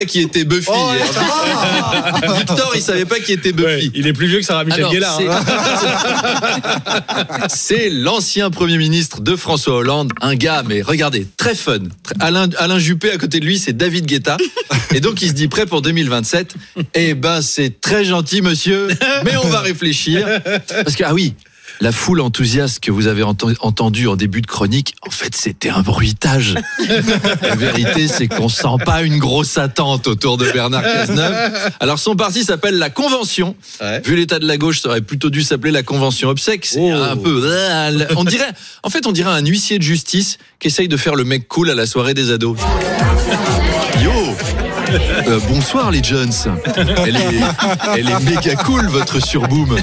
qui était Buffy. Victor, il savait pas qui était Buffy. Ouais, il est plus vieux que Sarah Michel Gellar. C'est l'ancien Premier ministre de François Hollande, un gars, mais regardez, très fun. Alain Juppé à côté de lui, c'est David Guetta. Et donc il se dit prêt pour 2027. Eh ben c'est très gentil monsieur, mais on va réfléchir. Parce que la foule enthousiaste que vous avez entendue en début de chronique, en fait, c'était un bruitage. La vérité, c'est qu'on sent pas une grosse attente autour de Bernard Cazeneuve. Alors, son parti s'appelle La Convention. Ouais. Vu l'état de la gauche, ça aurait plutôt dû s'appeler La Convention Obsèque. C'est un peu... On dirait un huissier de justice qui essaye de faire le mec cool à la soirée des ados. Yo! Bonsoir les Jones. Elle est méga cool votre surboom.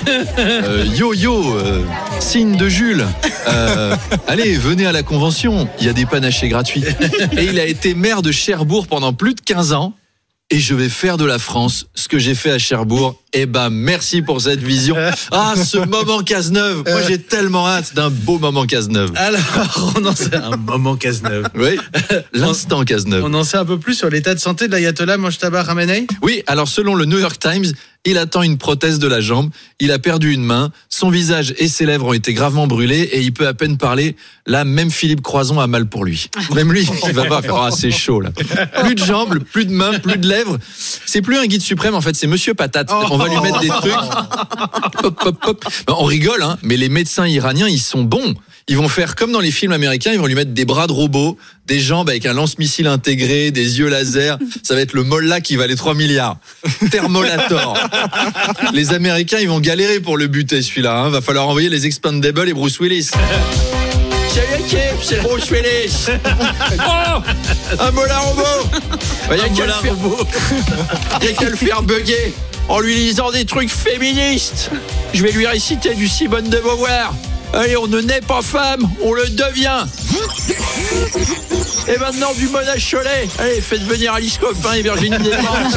Signe de Jules. Allez, venez à la convention. Il y a des panachés gratuits. Et il a été maire de Cherbourg pendant plus de 15 ans. Et je vais faire de la France ce que j'ai fait à Cherbourg. Eh ben, merci pour cette vision. Ah, ce moment Cazeneuve. Moi, j'ai tellement hâte d'un beau moment Cazeneuve. Alors, on en sait un moment Cazeneuve. Oui, l'instant Cazeneuve. On en sait un peu plus sur l'état de santé de l'ayatollah Mojtaba Khamenei ? Oui, alors selon le New York Times, il attend une prothèse de la jambe, il a perdu une main, son visage et ses lèvres ont été gravement brûlés et il peut à peine parler. Là, même Philippe Croison a mal pour lui. Même lui, il va pas faire c'est chaud là. Plus de jambes, plus de mains, plus de lèvres. C'est plus un guide suprême en fait, c'est Monsieur Patate. On va lui mettre des trucs. Pop. Ben, on rigole hein, mais les médecins iraniens, ils sont bons. Ils vont faire comme dans les films américains, ils vont lui mettre des bras de robot, des jambes avec un lance-missile intégré, des yeux laser. Ça va être le Molla qui valait 3 milliards. Thermolator. Les Américains, ils vont galérer pour le buter celui-là. Hein. Va falloir envoyer les Expendables et Bruce Willis. Salut l'équipe, c'est Bruce Willis. Oh, un Molla robot. Il n'y a qu'à le faire bugger en lui lisant des trucs féministes. Je vais lui réciter du Simone de Beauvoir. Allez, on ne naît pas femme, on le devient. Et maintenant du Mona Cholet. Allez, faites venir Alice Coffin et Virginie Despentes.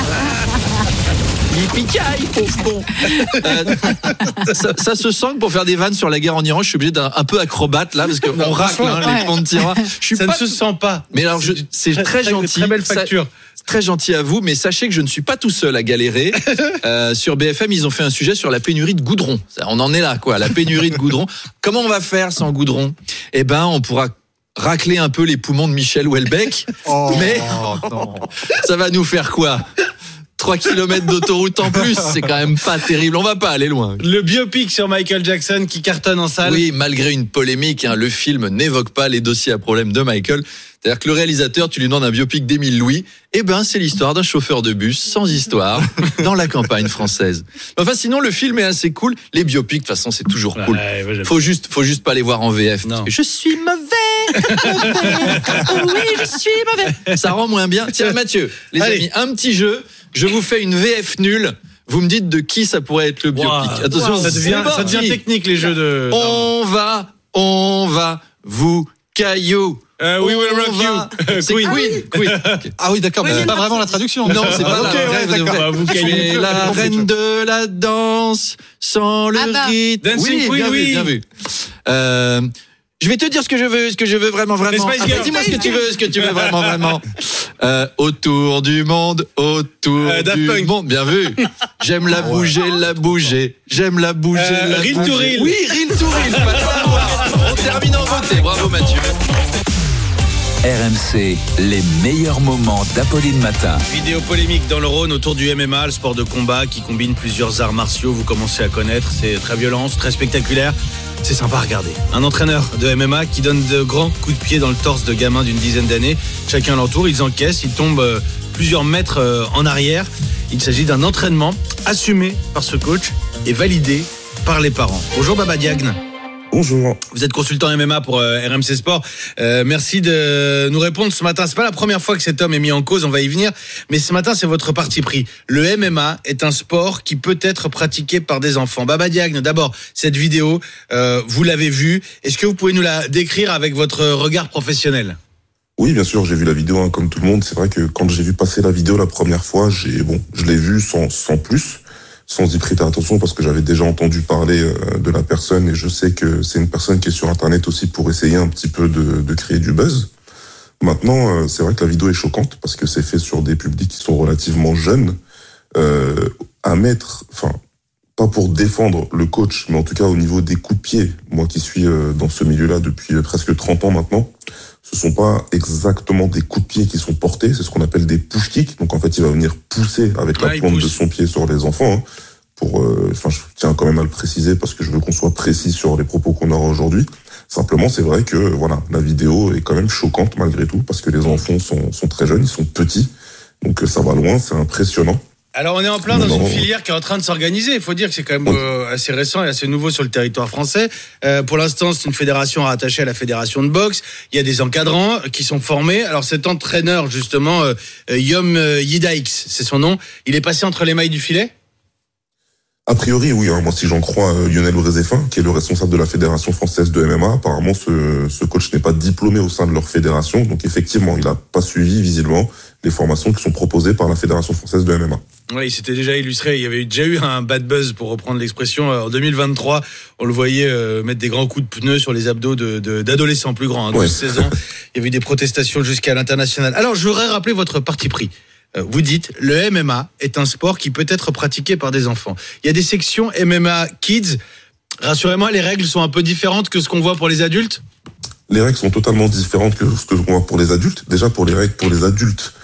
Il picaille, pauvre con. Ça se sent que pour faire des vannes sur la guerre en Iran, je suis obligé d'un peu acrobate là parce qu'on racle les fonds de tiroir. Ça ne se sent pas. Mais alors, c'est très gentil. Très belle facture. Très gentil à vous, mais sachez que je ne suis pas tout seul à galérer. Sur BFM, ils ont fait un sujet sur la pénurie de goudron. On en est là, quoi. La pénurie de goudron. Comment on va faire sans goudron ? Eh ben, on pourra racler un peu les poumons de Michel Houellebecq. Mais ça va nous faire quoi ? 3 km d'autoroute en plus, c'est quand même pas terrible. On va pas aller loin. Le biopic sur Michael Jackson qui cartonne en salle. Oui, malgré une polémique, le film n'évoque pas les dossiers à problème de Michael. C'est-à-dire que le réalisateur, tu lui demandes un biopic d'Émile Louis, eh ben c'est l'histoire d'un chauffeur de bus sans histoire dans la campagne française. Enfin sinon le film est assez cool. Les biopics de toute façon c'est toujours cool. Faut juste pas les voir en VF. Parce que je suis mauvais. Oui, je suis mauvais. Ça rend moins bien. Tiens Mathieu, les amis, un petit jeu. Je vous fais une VF nulle. Vous me dites de qui ça pourrait être le biopic. Attention, ça devient technique les jeux de. On va vous caillou. We will rock you. C'est Queen. Okay. Ah oui, d'accord, mais c'est pas vraiment la traduction. Non, c'est pas la reine de la danse sans le rythme. Dancing Queen, bien vu. Je vais te dire ce que je veux vraiment. Dis-moi ce que tu veux vraiment. Autour du monde, du monde. Bien vu. J'aime la bouger. J'aime la bouger. Reel to reel. Oui, reel to reel. On termine en beauté. Bravo Mathieu. RMC, les meilleurs moments d'Apolline Matin. Vidéo polémique dans le Rhône autour du MMA, le sport de combat qui combine plusieurs arts martiaux. Vous commencez à connaître, c'est très violent, très spectaculaire. C'est sympa à regarder. Un entraîneur de MMA qui donne de grands coups de pied dans le torse de gamins d'une dizaine d'années. Chacun l'entoure, ils encaissent, ils tombent plusieurs mètres en arrière. Il s'agit d'un entraînement assumé par ce coach et validé par les parents. Bonjour Baba Diagne. Bonjour. Vous êtes consultant MMA pour RMC Sport. Merci de nous répondre ce matin. C'est pas la première fois que cet homme est mis en cause, on va y venir. Mais ce matin, c'est votre parti pris. Le MMA est un sport qui peut être pratiqué par des enfants. Baba Diagne, d'abord, cette vidéo, vous l'avez vue. Est-ce que vous pouvez nous la décrire avec votre regard professionnel ? Oui, bien sûr, j'ai vu la vidéo comme tout le monde. C'est vrai que quand j'ai vu passer la vidéo la première fois, je l'ai vue sans plus. Sans y prêter attention parce que j'avais déjà entendu parler de la personne et je sais que c'est une personne qui est sur Internet aussi pour essayer un petit peu de créer du buzz. Maintenant, c'est vrai que la vidéo est choquante parce que c'est fait sur des publics qui sont relativement jeunes. À mettre, enfin, pas pour défendre le coach, mais en tout cas au niveau des coups de pied, moi qui suis dans ce milieu-là depuis presque 30 ans maintenant, ce sont pas exactement des coups de pied qui sont portés, c'est ce qu'on appelle des push kicks. Donc en fait, il va venir pousser avec la pointe de son pied sur les enfants. Hein, je tiens quand même à le préciser parce que je veux qu'on soit précis sur les propos qu'on aura aujourd'hui. Simplement, c'est vrai que voilà, la vidéo est quand même choquante malgré tout parce que les enfants sont très jeunes, ils sont petits, donc ça va loin, c'est impressionnant. Alors on est en plein dans une filière qui est en train de s'organiser. Il faut dire que c'est quand même assez récent et assez nouveau sur le territoire français. Pour l'instant, c'est une fédération rattachée à la fédération de boxe. Il y a des encadrants qui sont formés. Alors cet entraîneur justement, Yom Yidaix, c'est son nom. Il est passé entre les mailles du filet ? A priori, oui. Hein. Moi, si j'en crois Lionel Brézéfin, qui est le responsable de la Fédération française de MMA, apparemment, ce coach n'est pas diplômé au sein de leur fédération. Donc, effectivement, il n'a pas suivi, visiblement, les formations qui sont proposées par la Fédération française de MMA. Oui, il s'était déjà illustré. Il y avait déjà eu un bad buzz, pour reprendre l'expression, en 2023. On le voyait mettre des grands coups de pneus sur les abdos d'adolescents plus grands, 12-16 ans. Il y avait eu des protestations jusqu'à l'international. Alors, je voudrais rappeler votre parti pris. Vous dites, le MMA est un sport qui peut être pratiqué par des enfants. Il y a des sections MMA Kids. Rassurez-moi, les règles sont un peu différentes que ce qu'on voit pour les adultes ? Les règles sont totalement différentes que ce qu'on voit pour les adultes. Déjà, pour les règles pour les adultes,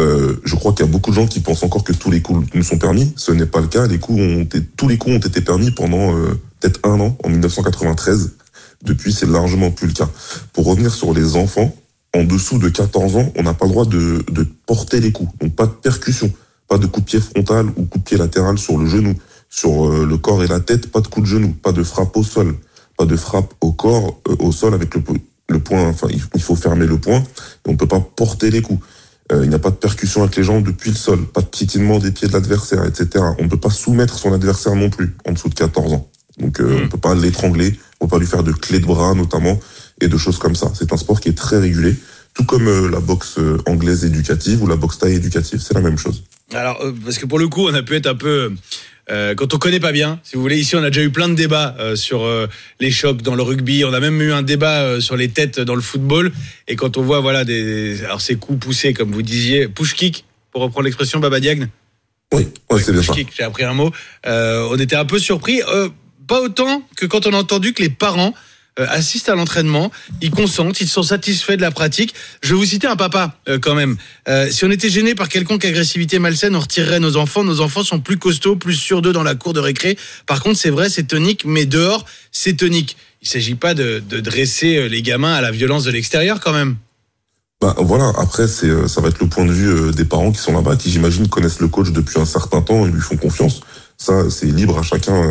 je crois qu'il y a beaucoup de gens qui pensent encore que tous les coups nous sont permis. Ce n'est pas le cas. Tous les coups ont été permis pendant peut-être 1 an, en 1993. Depuis, c'est largement plus le cas. Pour revenir sur les enfants, en dessous de 14 ans, on n'a pas le droit de porter les coups. Donc pas de percussion, pas de coup de pied frontal ou coup de pied latéral sur le genou. Sur le corps et la tête, pas de coup de genou, pas de frappe au sol, pas de frappe au corps, au sol avec le poing. Enfin, il faut fermer le poing. Et on peut pas porter les coups. Il n'y a pas de percussion avec les jambes depuis le sol, pas de piétinement des pieds de l'adversaire, etc. On ne peut pas soumettre son adversaire non plus en dessous de 14 ans. Donc on peut pas l'étrangler, on peut pas lui faire de clés de bras notamment et de choses comme ça. C'est un sport qui est très régulé, tout comme la boxe anglaise éducative ou la boxe thaï éducative, c'est la même chose. Alors parce que pour le coup, on a pu être un peu quand on connaît pas bien, si vous voulez, ici on a déjà eu plein de débats sur les chocs dans le rugby, on a même eu un débat sur les têtes dans le football, et quand on voit voilà alors ces coups poussés comme vous disiez, push kick pour reprendre l'expression Baba Diagne. Oui, c'est bien ça. Kick, j'ai appris un mot. On était un peu surpris, pas autant que quand on a entendu que les parents assistent à l'entraînement, ils consentent, ils sont satisfaits de la pratique. Je vais vous citer un papa quand même. Si on était gêné par quelconque agressivité malsaine, on retirerait nos enfants. Nos enfants sont plus costauds, plus sûrs d'eux dans la cour de récré. Par contre, c'est vrai, c'est tonique, mais dehors, c'est tonique. Il ne s'agit pas de dresser les gamins à la violence de l'extérieur quand même. Bah voilà, après ça va être le point de vue des parents qui sont là-bas, qui j'imagine connaissent le coach depuis un certain temps et lui font confiance. Ça, c'est libre à chacun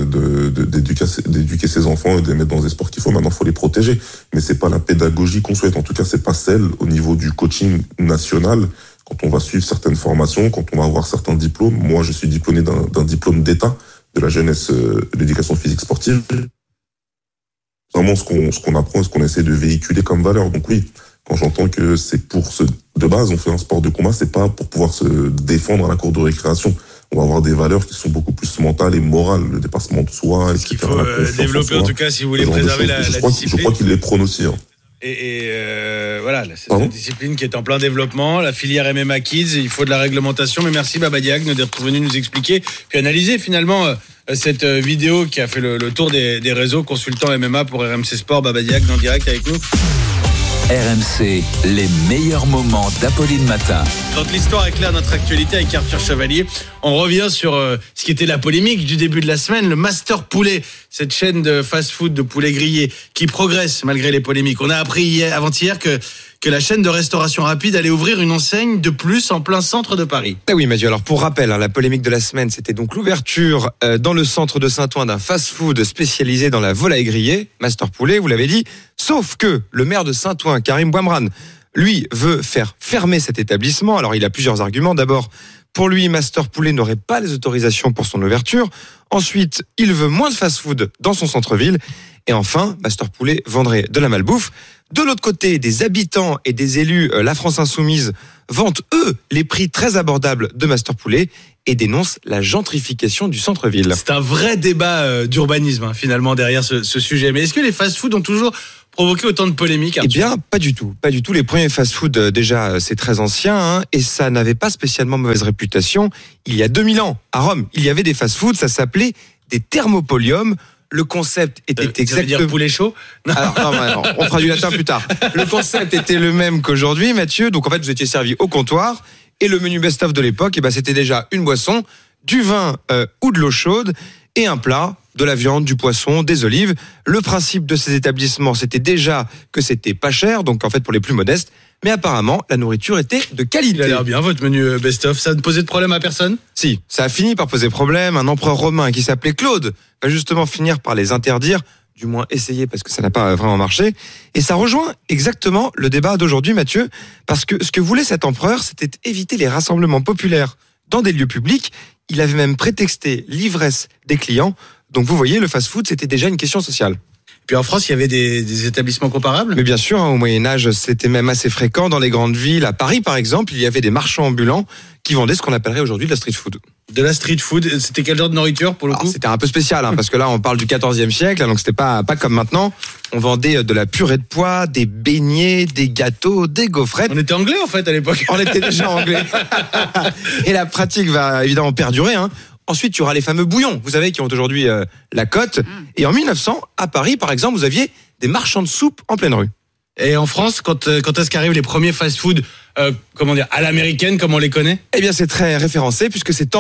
d'éduquer ses enfants et de les mettre dans des sports qu'il faut. Maintenant, il faut les protéger. Mais c'est pas la pédagogie qu'on souhaite. En tout cas, c'est pas celle au niveau du coaching national. Quand on va suivre certaines formations, quand on va avoir certains diplômes. Moi, je suis diplômé d'un diplôme d'État de la jeunesse, de l'éducation physique sportive. Vraiment, ce qu'on apprend, ce qu'on essaie de véhiculer comme valeur. Donc oui, quand j'entends que c'est de base, on fait un sport de combat, c'est pas pour pouvoir se défendre à la cour de récréation. On va avoir des valeurs qui sont beaucoup plus mentales et morales, le dépassement de soi, etc. Il faut développer en tout cas si vous voulez préserver la discipline. Je crois qu'il les prône aussi. Hein. Et voilà, c'est une discipline qui est en plein développement, la filière MMA Kids, il faut de la réglementation. Mais merci Baba Diagne d'être venu nous expliquer, puis analyser finalement cette vidéo qui a fait le tour des réseaux. Consultant MMA pour RMC Sport, Baba Diagne en direct avec nous. RMC, les meilleurs moments d'Apolline Matin. Quand l'histoire éclaire notre actualité avec Arthur Chevalier, on revient sur ce qui était la polémique du début de la semaine, le Master Poulet, cette chaîne de fast-food de poulet grillé qui progresse malgré les polémiques. On a appris avant-hier que la chaîne de restauration rapide allait ouvrir une enseigne de plus en plein centre de Paris. Ah oui Mathieu, alors pour rappel, la polémique de la semaine, c'était donc l'ouverture dans le centre de Saint-Ouen d'un fast-food spécialisé dans la volaille grillée, Master Poulet, vous l'avez dit, sauf que le maire de Saint-Ouen, Karim Bouamrane, lui veut faire fermer cet établissement. Alors il a plusieurs arguments. D'abord, pour lui, Master Poulet n'aurait pas les autorisations pour son ouverture. Ensuite, il veut moins de fast-food dans son centre-ville. Et enfin, Master Poulet vendrait de la malbouffe. De l'autre côté, des habitants et des élus, la France Insoumise, vantent, eux, les prix très abordables de Master Poulet et dénoncent la gentrification du centre-ville. C'est un vrai débat d'urbanisme, finalement, derrière ce sujet. Mais est-ce que les fast-foods ont toujours provoqué autant de polémiques, Arthur ? Eh bien, pas du tout. Pas du tout. Les premiers fast-food, déjà, c'est très ancien, et ça n'avait pas spécialement mauvaise réputation. Il y a 2000 ans, à Rome, il y avait des fast-foods, ça s'appelait des thermopoliums. Le concept était exactement... Ça veut dire poulet chaud ? Alors, non, on fera du latin plus tard. Le concept était le même qu'aujourd'hui, Mathieu. Donc, en fait, vous étiez servi au comptoir. Et le menu best-of de l'époque, c'était déjà une boisson, du vin ou de l'eau chaude et un plat, de la viande, du poisson, des olives. Le principe de ces établissements, c'était déjà que c'était pas cher, donc en fait pour les plus modestes. Mais apparemment, la nourriture était de qualité. Il a l'air bien, votre menu best-of. Ça ne posait de problème à personne ? Si, ça a fini par poser problème. Un empereur romain qui s'appelait Claude va justement finir par les interdire, du moins essayer parce que ça n'a pas vraiment marché. Et ça rejoint exactement le débat d'aujourd'hui, Mathieu, parce que ce que voulait cet empereur, c'était éviter les rassemblements populaires dans des lieux publics. Il avait même prétexté l'ivresse des clients. Donc vous voyez, le fast-food, c'était déjà une question sociale. Puis en France, il y avait des établissements comparables ? Mais bien sûr, au Moyen-Âge, c'était même assez fréquent dans les grandes villes. À Paris, par exemple, il y avait des marchands ambulants qui vendaient ce qu'on appellerait aujourd'hui de la street food. De la street food, c'était quel genre de nourriture pour le coup ? C'était un peu spécial, parce que là, on parle du 14e siècle, donc c'était pas comme maintenant. On vendait de la purée de pois, des beignets, des gâteaux, des gaufrettes. On était anglais en fait à l'époque. On était déjà anglais. Et la pratique va évidemment perdurer. Ensuite, il y aura les fameux bouillons, vous savez, qui ont aujourd'hui la cote. Et en 1900, à Paris, par exemple, vous aviez des marchands de soupe en pleine rue. Et en France, quand est-ce qu'arrivent les premiers fast-food, à l'américaine, comme on les connaît ? Eh bien, c'est très référencé, puisque c'est en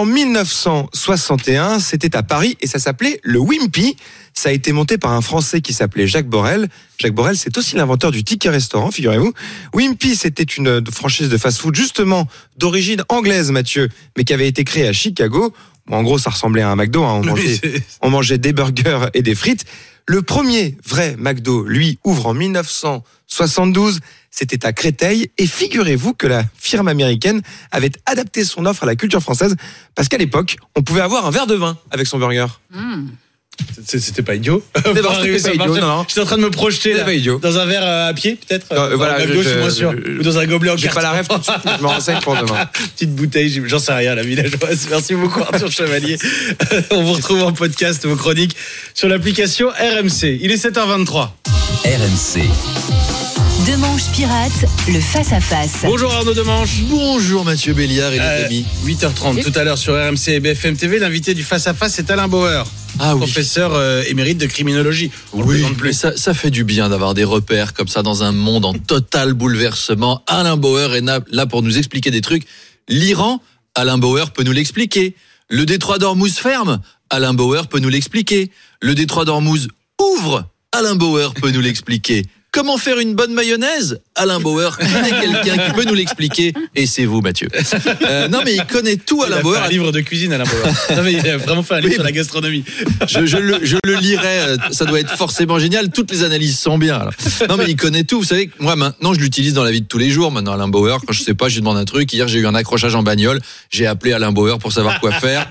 1961, c'était à Paris, et ça s'appelait le Wimpy. Ça a été monté par un Français qui s'appelait Jacques Borel. Jacques Borel, c'est aussi l'inventeur du ticket restaurant, figurez-vous. Wimpy, c'était une franchise de fast-food, justement, d'origine anglaise, Mathieu, mais qui avait été créée à Chicago. Bon, en gros, ça ressemblait à un McDo, on mangeait des burgers et des frites. Le premier vrai McDo, lui, ouvre en 1972. C'était à Créteil. Et figurez-vous que la firme américaine avait adapté son offre à la culture française parce qu'à l'époque, on pouvait avoir un verre de vin avec son burger. C'était pas idiot. C'était pas idiot, non. J'étais en train de me projeter là, dans un verre à pied, peut-être. Voilà, je suis moins sûr. Ou dans un gobelet en j'ai carton. pas la rêve tout de suite, je me renseigne pour demain. Petite bouteille, j'en sais rien, la villageoise. Merci beaucoup, Arthur Chevalier. On vous retrouve en podcast, vos chroniques, sur l'application RMC. Il est 7h23. RMC. Demanche pirate, le face-à-face. Bonjour Arnaud Demanche. Bonjour Mathieu Béliard et les amis. 8h30, tout à l'heure sur RMC et BFM TV, l'invité du face-à-face, c'est Alain Bauer. Professeur émérite de criminologie. Oui, mais ça fait du bien d'avoir des repères comme ça dans un monde en total bouleversement. Alain Bauer est là pour nous expliquer des trucs. L'Iran, Alain Bauer peut nous l'expliquer. Le détroit d'Ormuz ferme, Alain Bauer peut nous l'expliquer. Le détroit d'Ormuz ouvre, Alain Bauer peut nous l'expliquer. Comment faire une bonne mayonnaise ? Alain Bauer connaît quelqu'un qui peut nous l'expliquer, et c'est vous, Mathieu. Non, mais il connaît tout, Alain Bauer. Il a fait un livre de cuisine, Alain Bauer. Non, mais il a vraiment fait un livre sur la gastronomie. Je le lirai, ça doit être forcément génial. Toutes les analyses sont bien. Alors. Non, mais il connaît tout. Vous savez, moi, maintenant, je l'utilise dans la vie de tous les jours. Maintenant, Alain Bauer, quand je sais pas, je lui demande un truc. Hier, j'ai eu un accrochage en bagnole. J'ai appelé Alain Bauer pour savoir quoi faire.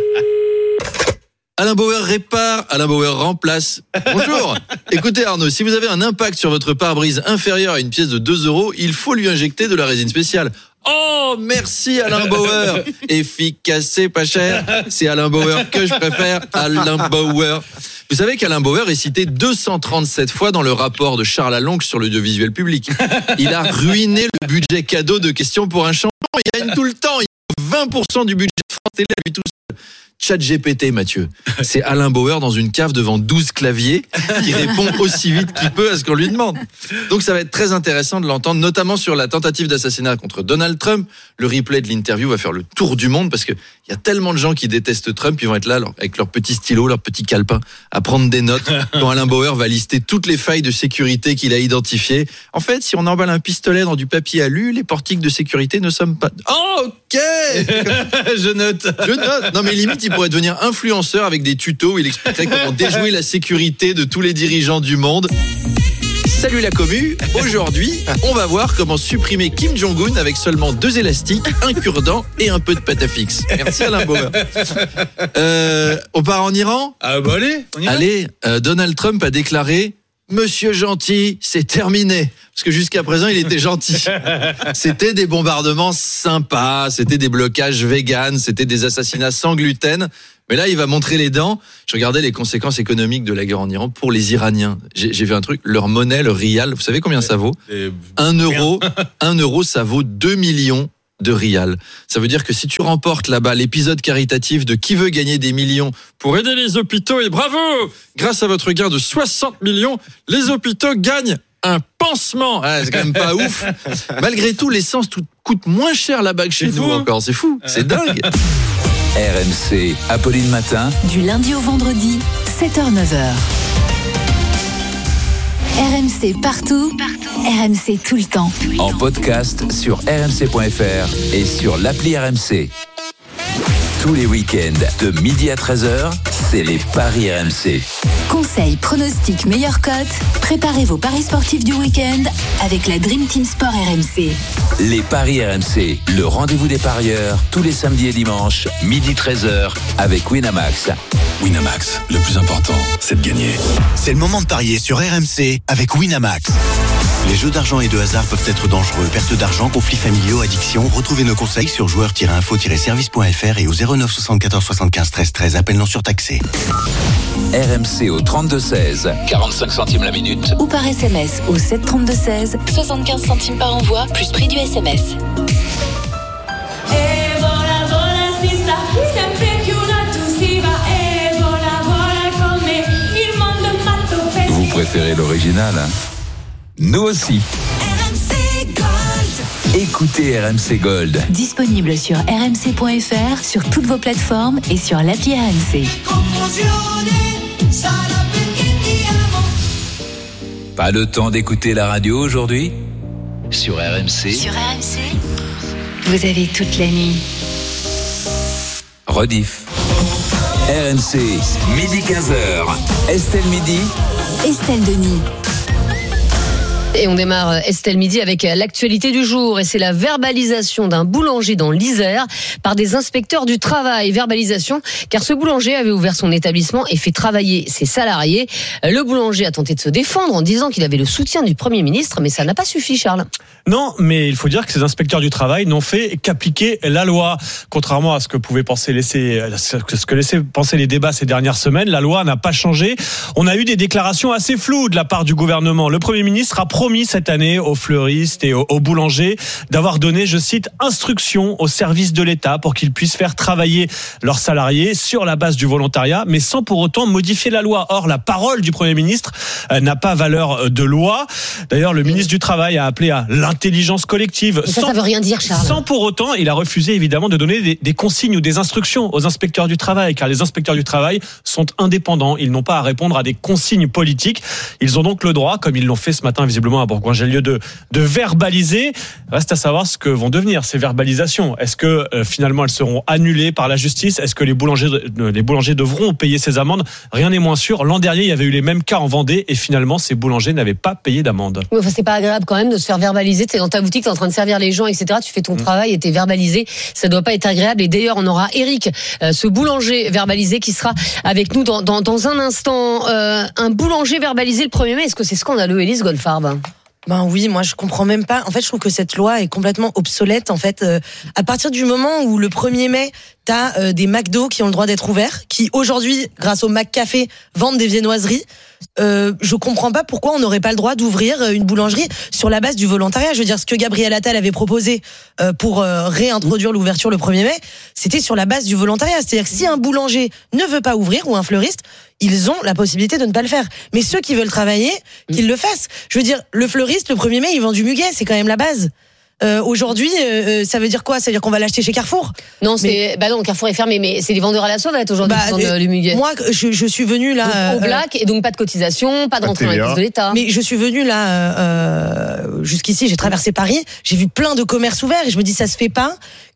Alain Bauer répare, Alain Bauer remplace. Bonjour. Écoutez Arnaud, si vous avez un impact sur votre pare-brise inférieur à une pièce de 2 €, il faut lui injecter de la résine spéciale. Oh, merci Alain Bauer. Efficace, c'est pas cher. C'est Alain Bauer que je préfère. Alain Bauer. Vous savez qu'Alain Bauer est cité 237 fois dans le rapport de Charles Alonque sur l'audiovisuel public. Il a ruiné le budget cadeau de Questions pour un champion. Il gagne tout le temps. Il a 20% du budget de France Télé à lui tout seul. ChatGPT, Mathieu. C'est Alain Bauer dans une cave devant 12 claviers qui répond aussi vite qu'il peut à ce qu'on lui demande. Donc ça va être très intéressant de l'entendre, notamment sur la tentative d'assassinat contre Donald Trump. Le replay de l'interview va faire le tour du monde parce que il y a tellement de gens qui détestent Trump, ils vont être là avec leur petit stylo, leur petit calepin, à prendre des notes quand Alain Bauer va lister toutes les failles de sécurité qu'il a identifiées. En fait, si on emballe un pistolet dans du papier alu, les portiques de sécurité ne sont pas... Oh, ok. Je note. Non mais limite, il pourrait devenir influenceur avec des tutos où il expliquerait comment déjouer la sécurité de tous les dirigeants du monde. Salut la commu, aujourd'hui, on va voir comment supprimer Kim Jong-un avec seulement 2 élastiques, un cure-dent et un peu de pâte à fixe. Merci Alain Bauer. On part en Iran ? Ah bah allez, on y va. Allez, Donald Trump a déclaré « Monsieur gentil, c'est terminé ». Parce que jusqu'à présent, il était gentil. C'était des bombardements sympas, c'était des blocages véganes, c'était des assassinats sans gluten. Mais là, il va montrer les dents. Je regardais les conséquences économiques de la guerre en Iran pour les Iraniens. J'ai vu un truc, leur monnaie, le rial, vous savez combien ça vaut ? 1 euro, ça vaut 2 millions de rial. Ça veut dire que si tu remportes là-bas l'épisode caritatif de Qui veut gagner des millions pour aider les hôpitaux, et bravo, grâce à votre gain de 60 millions, les hôpitaux gagnent un pansement. C'est quand même pas ouf. Malgré tout, l'essence coûte moins cher là-bas que chez nous encore. C'est fou, c'est dingue. RMC, Apolline Matin. Du lundi au vendredi, 7h-9h. RMC partout, RMC tout le temps. En podcast sur rmc.fr et sur l'appli RMC. Tous les week-ends, de midi à 13h, c'est les Paris RMC. Conseils, pronostics, meilleures cotes. Préparez vos paris sportifs du week-end avec la Dream Team Sport RMC. Les Paris RMC, le rendez-vous des parieurs, tous les samedis et dimanches, midi 13h, avec Winamax. Winamax, le plus important, c'est de gagner. C'est le moment de parier sur RMC avec Winamax. Les jeux d'argent et de hasard peuvent être dangereux. Perte d'argent, conflits familiaux, addiction. Retrouvez nos conseils sur joueurs-info-service.fr et au 09 74 75 13 13. Appel non surtaxé. RMC au 32-16, 45 centimes la minute. Ou par SMS au 732-16, 75 centimes par envoi, plus prix du SMS. Vous préférez l'original, hein ? Nous aussi. RMC Gold. Écoutez RMC Gold. Disponible sur rmc.fr, sur toutes vos plateformes et sur l'appli RMC. Pas le temps d'écouter la radio aujourd'hui ? Sur RMC. Sur RMC, vous avez toute la nuit. Rediff. RMC, midi 15h. Estelle Midi. Estelle Denis. Et on démarre Estelle Midi avec l'actualité du jour et c'est la verbalisation d'un boulanger dans l'Isère par des inspecteurs du travail. Verbalisation car ce boulanger avait ouvert son établissement et fait travailler ses salariés. Le boulanger a tenté de se défendre en disant qu'il avait le soutien du Premier ministre, mais ça n'a pas suffi, Charles. Non, mais il faut dire que ces inspecteurs du travail n'ont fait qu'appliquer la loi. Contrairement à ce que laissaient penser les débats ces dernières semaines, la loi n'a pas changé. On a eu des déclarations assez floues de la part du gouvernement. Le Premier ministre a promis cette année aux fleuristes et aux boulangers d'avoir donné, je cite, instruction aux services de l'État pour qu'ils puissent faire travailler leurs salariés sur la base du volontariat, mais sans pour autant modifier la loi. Or, la parole du Premier ministre n'a pas valeur de loi. D'ailleurs, le ministre du Travail a appelé à l'intelligence collective. Ça veut rien dire, Charles. Sans pour autant, il a refusé évidemment de donner des consignes ou des instructions aux inspecteurs du travail, car les inspecteurs du travail sont indépendants. Ils n'ont pas à répondre à des consignes politiques. Ils ont donc le droit, comme ils l'ont fait ce matin visiblement à Bourgoin-Jallieu, de verbaliser. Reste à savoir ce que vont devenir ces verbalisations. Est-ce que finalement elles seront annulées par la justice ? Est-ce que les boulangers devront payer ces amendes ? Rien n'est moins sûr. L'an dernier, il y avait eu les mêmes cas en Vendée et finalement ces boulangers n'avaient pas payé d'amende. Oui, enfin, c'est pas agréable quand même de se faire verbaliser. Tu es dans ta boutique, tu es en train de servir les gens, etc. Tu fais ton travail et tu es verbalisé. Ça doit pas être agréable. Et d'ailleurs, on aura Eric, ce boulanger verbalisé, qui sera avec nous dans un instant. Un boulanger verbalisé le 1er mai, est-ce que c'est scandaleux, Élise Goldfarb ? Ben oui, moi je comprends même pas. En fait, je trouve que cette loi est complètement obsolète. En fait, à partir du moment où le 1er mai, t'as des McDo qui ont le droit d'être ouverts, qui aujourd'hui, grâce au McCafé, vendent des viennoiseries. Je comprends pas pourquoi on n'aurait pas le droit d'ouvrir une boulangerie sur la base du volontariat. Je veux dire, ce que Gabriel Attal avait proposé pour réintroduire l'ouverture le 1er mai, c'était sur la base du volontariat. C'est-à-dire que si un boulanger ne veut pas ouvrir ou un fleuriste, ils ont la possibilité de ne pas le faire. Mais ceux qui veulent travailler, qu'ils le fassent. Je veux dire, le fleuriste, le 1er mai, il vend du muguet, c'est quand même la base. Aujourd'hui, ça veut dire quoi ? Ça veut dire qu'on va l'acheter chez Carrefour ? Non, non, Carrefour est fermé, mais c'est les vendeurs à la sauvette aujourd'hui qui vendent le muguet. Moi, je suis venue là au black et donc pas de cotisation, pas de rentrée dans les caisses de l'État. Mais je suis venue là jusqu'ici, j'ai traversé Paris, j'ai vu plein de commerces ouverts et je me dis ça se fait pas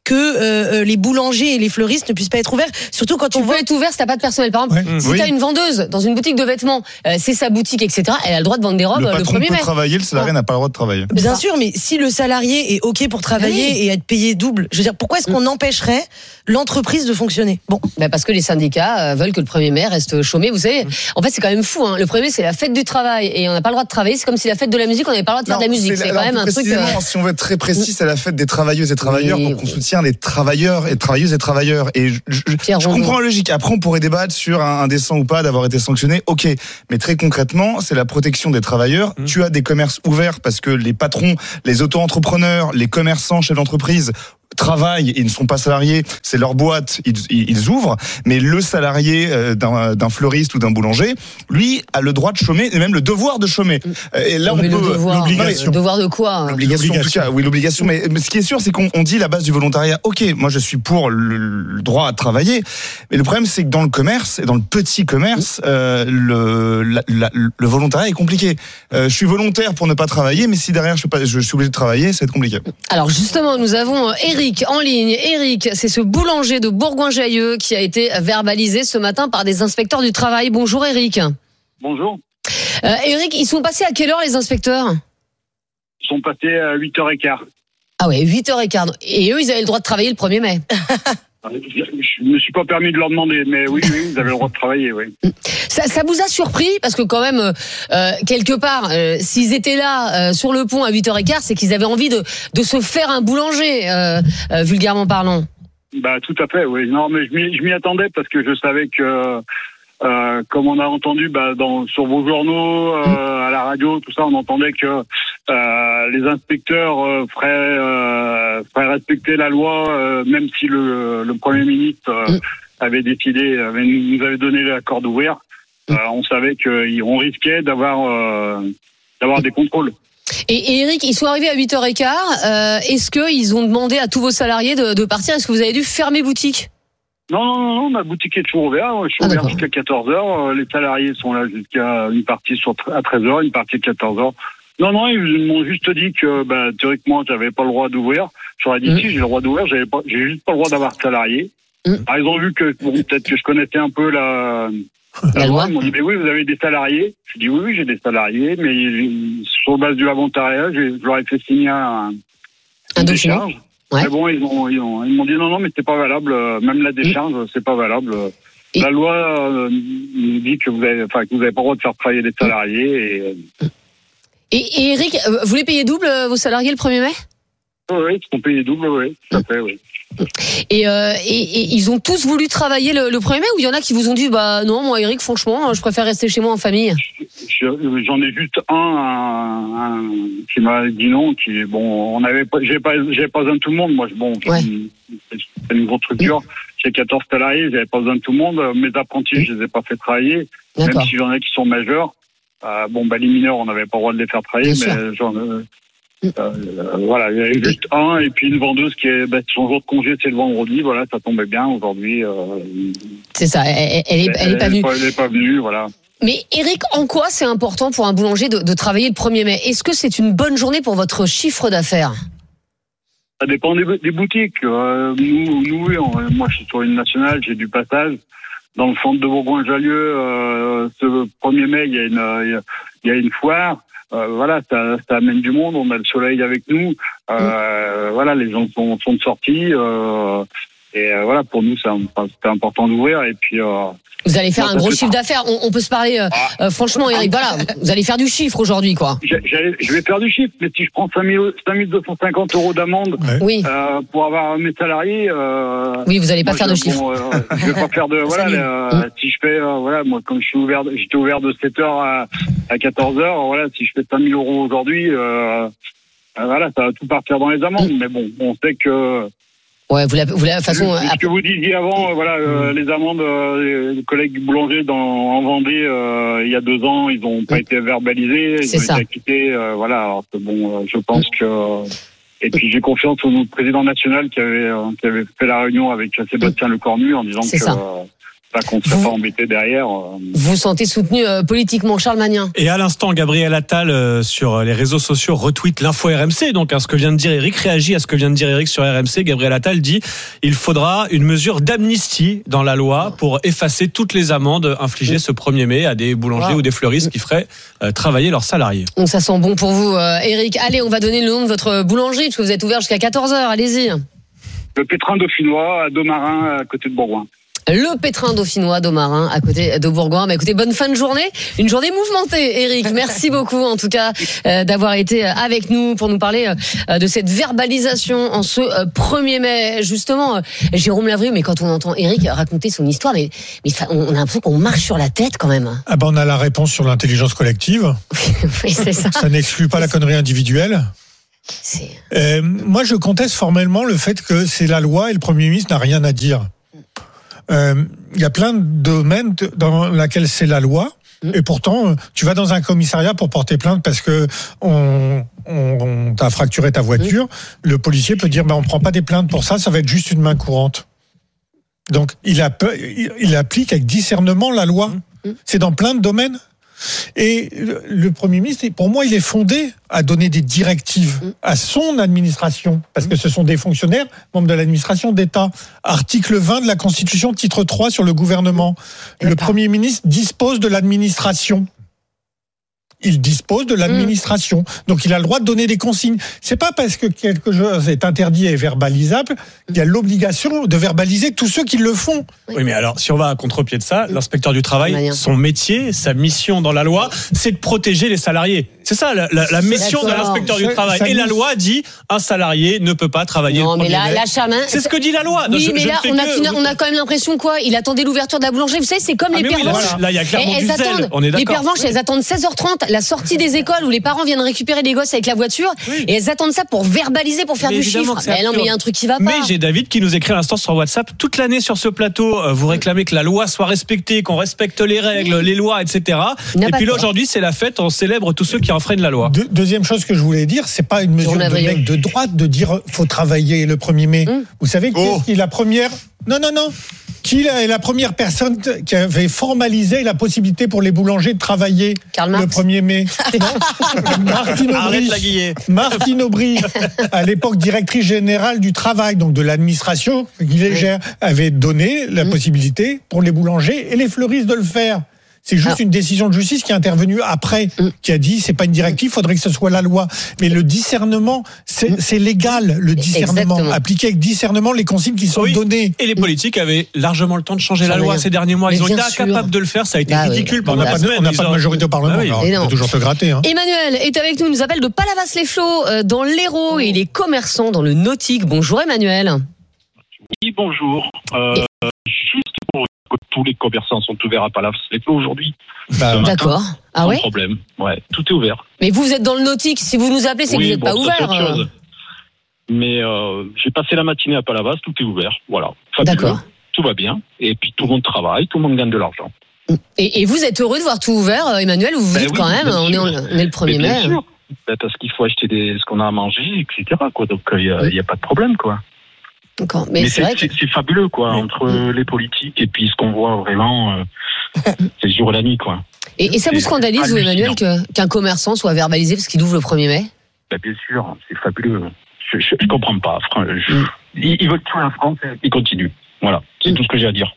que les boulangers et les fleuristes ne puissent pas être ouverts. Surtout quand tu peux être ouvert si t'as pas de personnel. Par exemple, si t'as une vendeuse dans une boutique de vêtements, c'est sa boutique, etc. Elle a le droit de vendre des robes le 1er mai. Le patron peut travailler, le salarié n'a pas le droit de travailler. Bien sûr, mais si le salarié est OK pour travailler et être payé double, je veux dire, pourquoi est-ce qu'on empêcherait l'entreprise de fonctionner? Bon, parce que les syndicats veulent que le 1er mai reste chômé. Vous savez, en fait, c'est quand même fou. Le 1er mai, c'est la fête du travail et on n'a pas le droit de travailler. C'est comme si la fête de la musique, on n'avait pas le droit de faire de la musique. C'est quand même un truc. Si on veut être très précis, c'est la fête des travailleuses et travailleurs pour qu'on soutienne les travailleurs et travailleuses et travailleurs. Et je comprends la logique. Après, on pourrait débattre sur un décent ou pas d'avoir été sanctionné. OK, mais très concrètement, c'est la protection des travailleurs. Tu as des commerces ouverts parce que les patrons, les auto-entrepreneurs, les commerçants, chefs d'entreprise travaillent, ils ne sont pas salariés, c'est leur boîte, ils ouvrent, mais le salarié d'un fleuriste ou d'un boulanger, lui, a le droit de chômer et même le devoir de chômer. Et là, on peut l'obligation. Devoir de quoi? L'obligation, en tout cas. Oui, l'obligation. Mais ce qui est sûr, c'est qu'on dit la base du volontariat. OK, moi, je suis pour le droit à travailler, mais le problème, c'est que dans le commerce et dans le petit commerce, le volontariat est compliqué. Je suis volontaire pour ne pas travailler, mais si derrière je suis obligé de travailler, ça va être compliqué. Alors justement, nous avons Eric en ligne. Eric, c'est ce boulanger de Bourgoin-Jallieu qui a été verbalisé ce matin par des inspecteurs du travail. Bonjour Eric. Bonjour. Eric, ils sont passés à quelle heure les inspecteurs? Ils sont passés à 8h15. Ah ouais, 8h15. Et eux, ils avaient le droit de travailler le 1er mai. Je me suis pas permis de leur demander, mais oui, ils avaient le droit de travailler, oui. Ça vous a surpris? Parce que quand même, quelque part, s'ils étaient là sur le pont à 8h15, c'est qu'ils avaient envie de se faire un boulanger, vulgairement parlant. Bah tout à fait, oui. Non, mais je m'y attendais parce que je savais que, comme on a entendu sur vos journaux, à la radio, tout ça, on entendait que les inspecteurs feraient respecter la loi, même si le Premier ministre avait décidé, nous avait donné l'accord d'ouvrir. On savait qu'on risquait d'avoir des contrôles. Et Eric, ils sont arrivés à 8h15. Est-ce qu'ils ont demandé à tous vos salariés de partir? Est-ce que vous avez dû fermer boutique? Non, ma boutique est toujours ouverte. Je suis ouvert jusqu'à 14h. Les salariés sont là jusqu'à une partie à 13h, une partie à 14h. Non, ils m'ont juste dit que théoriquement, j'avais pas le droit d'ouvrir. J'aurais dit si, j'ai le droit d'ouvrir, j'ai juste pas le droit d'avoir de salariés. Alors, ils ont vu que peut-être que je connaissais un peu la loi. Ils m'ont dit oui, vous avez des salariés. Je dis oui, j'ai des salariés, mais sur base du volontariat, je leur ai fait signer un décharge. Ouais. Mais bon, ils m'ont dit non, mais c'est pas valable. Même la décharge, c'est pas valable. La loi nous dit que vous avez pas le droit de faire travailler des salariés. Et Eric, vous les payez double vos salariés le 1er mai? Oui, ils sont payés double, oui, tout à fait, oui. Et ils ont tous voulu travailler le 1er mai, ou il y en a qui vous ont dit non, moi Eric, franchement, je préfère rester chez moi en famille? J'en ai juste un qui m'a dit non, j'ai pas besoin de tout le monde. Moi, c'est une grosse structure. J'ai 14 salariés, j'avais pas besoin de tout le monde. Mes apprentis, je les ai pas fait travailler. Même si j'en ai qui sont majeurs. Les mineurs, on n'avait pas le droit de les faire travailler, mais voilà, il y avait juste un, et puis une vendeuse qui est, son jour de congé, c'est le vendredi, voilà, ça tombait bien aujourd'hui. C'est ça, elle est pas venue. Elle est pas venue, voilà. Mais Eric, en quoi c'est important pour un boulanger de travailler le 1er mai? Est-ce que c'est une bonne journée pour votre chiffre d'affaires? Ça dépend des boutiques. Moi, je suis sur une nationale, j'ai du passage. Dans le centre de Bourgoin-Jallieu, ce 1er mai, il y a une foire. Voilà, ça amène du monde. On a le soleil avec nous. Voilà, les gens sont de sortie. Et voilà, pour nous, c'était important d'ouvrir. Et puis. Vous allez faire un gros chiffre d'affaires. On peut se parler franchement, Eric. Voilà, vous allez faire du chiffre aujourd'hui, quoi. Je vais faire du chiffre, mais si je prends 5 250 € d'amende pour avoir mes salariés, oui, vous allez pas faire de chiffre. Je vais pas faire de si je fais moi comme j'étais ouvert de 7h à 14h, voilà, si je fais 5 000 € aujourd'hui, voilà, ça va tout partir dans les amendes. Mais bon, on sait que. Ouais, vous la façon. Ce que vous disiez avant, les amendes, les collègues boulangers en Vendée, il y a 2 ans, ils n'ont pas été verbalisés, ils ont été acquittés, voilà. Alors que je pense que. Et puis j'ai confiance au président national qui avait fait la réunion avec Sébastien Lecornu en disant Pas qu'on ne serait pas embêté derrière. Vous vous sentez soutenu politiquement, Charles Magnin. Et à l'instant, Gabriel Attal sur les réseaux sociaux retweet l'info RMC. Donc à ce que vient de dire Eric, réagit à ce que vient de dire Eric sur RMC. Gabriel Attal dit il faudra une mesure d'amnistie dans la loi pour effacer toutes les amendes infligées ce 1er mai à des boulangers ou des fleuristes qui feraient travailler leurs salariés. Donc ça sent bon pour vous, Eric. Allez, on va donner le nom de votre boulangerie parce que vous êtes ouvert jusqu'à 14h. Allez-y. Le Pétrin dauphinois à Domarin, à côté de Bourgoin. Le Pétrin dauphinois d'Aumarin, à côté de Bourgoin. Écoutez, bonne fin de journée. Une journée mouvementée, Eric. Merci beaucoup, en tout cas, d'avoir été avec nous pour nous parler de cette verbalisation en ce 1er mai. Justement, Jérôme Lavrieux, mais quand on entend Eric raconter son histoire, mais on a l'impression qu'on marche sur la tête quand même. Ah ben, on a la réponse sur l'intelligence collective. Oui, c'est ça. Ça n'exclut pas la connerie individuelle. Moi, je conteste formellement le fait que c'est la loi et le Premier ministre n'a rien à dire. Il y a plein de domaines dans lesquels c'est la loi, et pourtant tu vas dans un commissariat pour porter plainte parce que on t'a fracturé ta voiture. Le policier peut dire on prend pas des plaintes pour ça, ça va être juste une main courante. Donc il applique avec discernement la loi. C'est dans plein de domaines. Et le Premier ministre, pour moi, il est fondé à donner des directives à son administration, parce que ce sont des fonctionnaires, membres de l'administration d'État. Article 20 de la Constitution, titre 3 sur le gouvernement. Le Premier ministre dispose de l'administration. Il dispose de l'administration. Donc il a le droit de donner des consignes. C'est pas parce que quelque chose est interdit et verbalisable qu'il y a l'obligation de verbaliser tous ceux qui le font. Oui, mais alors, si on va à contre-pied de ça, l'inspecteur du travail, son métier, sa mission dans la loi, c'est de protéger les salariés. C'est ça, la mission de l'inspecteur du travail. Et la loi dit, un salarié ne peut pas travailler le 1er mai. La Charmin, c'est ce que dit la loi. Oui, mais là, on a quand même l'impression quoi. Il attendait l'ouverture de la boulangerie. Vous savez, c'est comme les pervenches. Là, il y a clairement du zèle. On est d'accord. Les pervenches, elles attendent 16h30, la sortie des écoles où les parents viennent récupérer les gosses avec la voiture, et elles attendent ça pour verbaliser, pour faire du chiffre. Mais non, mais il y a un truc qui va pas. Mais j'ai David qui nous écrit à l'instant sur WhatsApp, toute l'année sur ce plateau, vous réclamez que la loi soit respectée, qu'on respecte les règles, les lois, etc. Et puis là, aujourd'hui, c'est la fête, on célèbre tous ceux qui enfreignent la loi. Deuxième chose que je voulais dire, c'est pas une mesure de mec de droite de dire faut travailler le 1er mai. Vous savez qui est la première? Non. Qui est la première personne qui avait formalisé la possibilité pour les boulangers de travailler le 1er mai? Martine Aubry, à l'époque directrice générale du travail, donc de l'administration, qui avait donné la possibilité pour les boulangers et les fleuristes de le faire. C'est juste une décision de justice qui est intervenue après, qui a dit c'est pas une directive, faudrait que ce soit la loi. Mais le discernement, c'est légal, le discernement. Exactement. Appliquer avec discernement les consignes qui sont données. Et les politiques avaient largement le temps de changer la loi ces derniers mois. Ils ont été incapables de le faire, ça a été ridicule. On n'a pas de majorité au Parlement, alors on peut toujours te gratter. Emmanuel est avec nous, il nous appelle de Palavas-les-Flots, dans l'Hérault, et il est commerçant dans le nautique. Bonjour Emmanuel. Oui, bonjour. Juste pour que tous les commerçants sont ouverts à Palavas-les-Flots aujourd'hui. D'accord. Ah ouais. Problème. Ouais, tout est ouvert. Mais vous êtes dans le nautique. Si vous nous appelez, c'est que vous n'êtes pas ouvert. Mais j'ai passé la matinée à Palavas, tout est ouvert. Voilà. Fabuleux. D'accord. Tout va bien. Et puis tout le monde travaille, tout le monde gagne de l'argent. Et vous êtes heureux de voir tout ouvert, Emmanuel, ou vous dites quand même, on est le 1er mai. Bien sûr. Parce qu'il faut acheter ce qu'on a à manger, etc. Quoi. Donc il n'y a pas de problème, quoi. D'accord. Mais c'est fabuleux, quoi, entre les politiques et puis ce qu'on voit vraiment, c'est le jour et la nuit, quoi. Et ça vous scandalise, vous, Emmanuel, qu'un commerçant soit verbalisé parce qu'il ouvre le 1er mai? Bien sûr, c'est fabuleux. Je comprends pas. Ils veulent tuer la France, ils continuent. Voilà, c'est tout ce que j'ai à dire.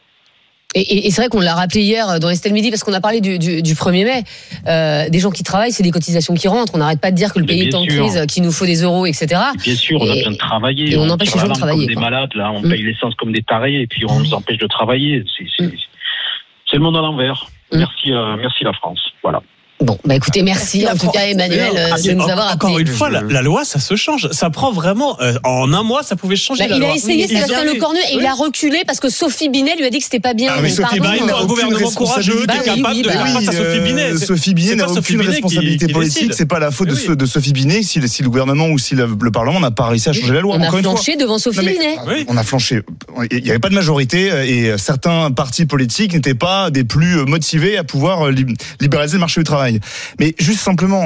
Et c'est vrai qu'on l'a rappelé hier dans Estelle Midi, parce qu'on a parlé du 1er mai. Des gens qui travaillent, c'est des cotisations qui rentrent. On n'arrête pas de dire que le pays est en crise, qu'il nous faut des euros, etc. Bien sûr, on a besoin de travailler. Et on empêche les gens de travailler. Comme des malades, là, on paye l'essence comme des tarés, et puis on nous empêche de travailler. C'est le monde à l'envers. Merci la France. Voilà. Bon, écoutez, merci en tout cas Emmanuel de nous avoir appelé. Encore une fois, la loi, ça se change. Ça prend vraiment, en un mois, ça pouvait changer la loi. Il a essayé Sébastien Lecornu et il a reculé parce que Sophie Binet lui a dit que c'était pas bien. Mais Sophie Binet n'a un gouvernement courageux qui est capable de faire face à Sophie Binet. Sophie Binet n'a aucune responsabilité politique. C'est pas la faute de Sophie Binet si le gouvernement ou si le Parlement n'a pas réussi à changer la loi. On a flanché devant Sophie Binet. On a flanché. Il n'y avait pas de majorité et certains partis politiques n'étaient pas des plus motivés à pouvoir libéraliser le marché du travail. Mais juste simplement,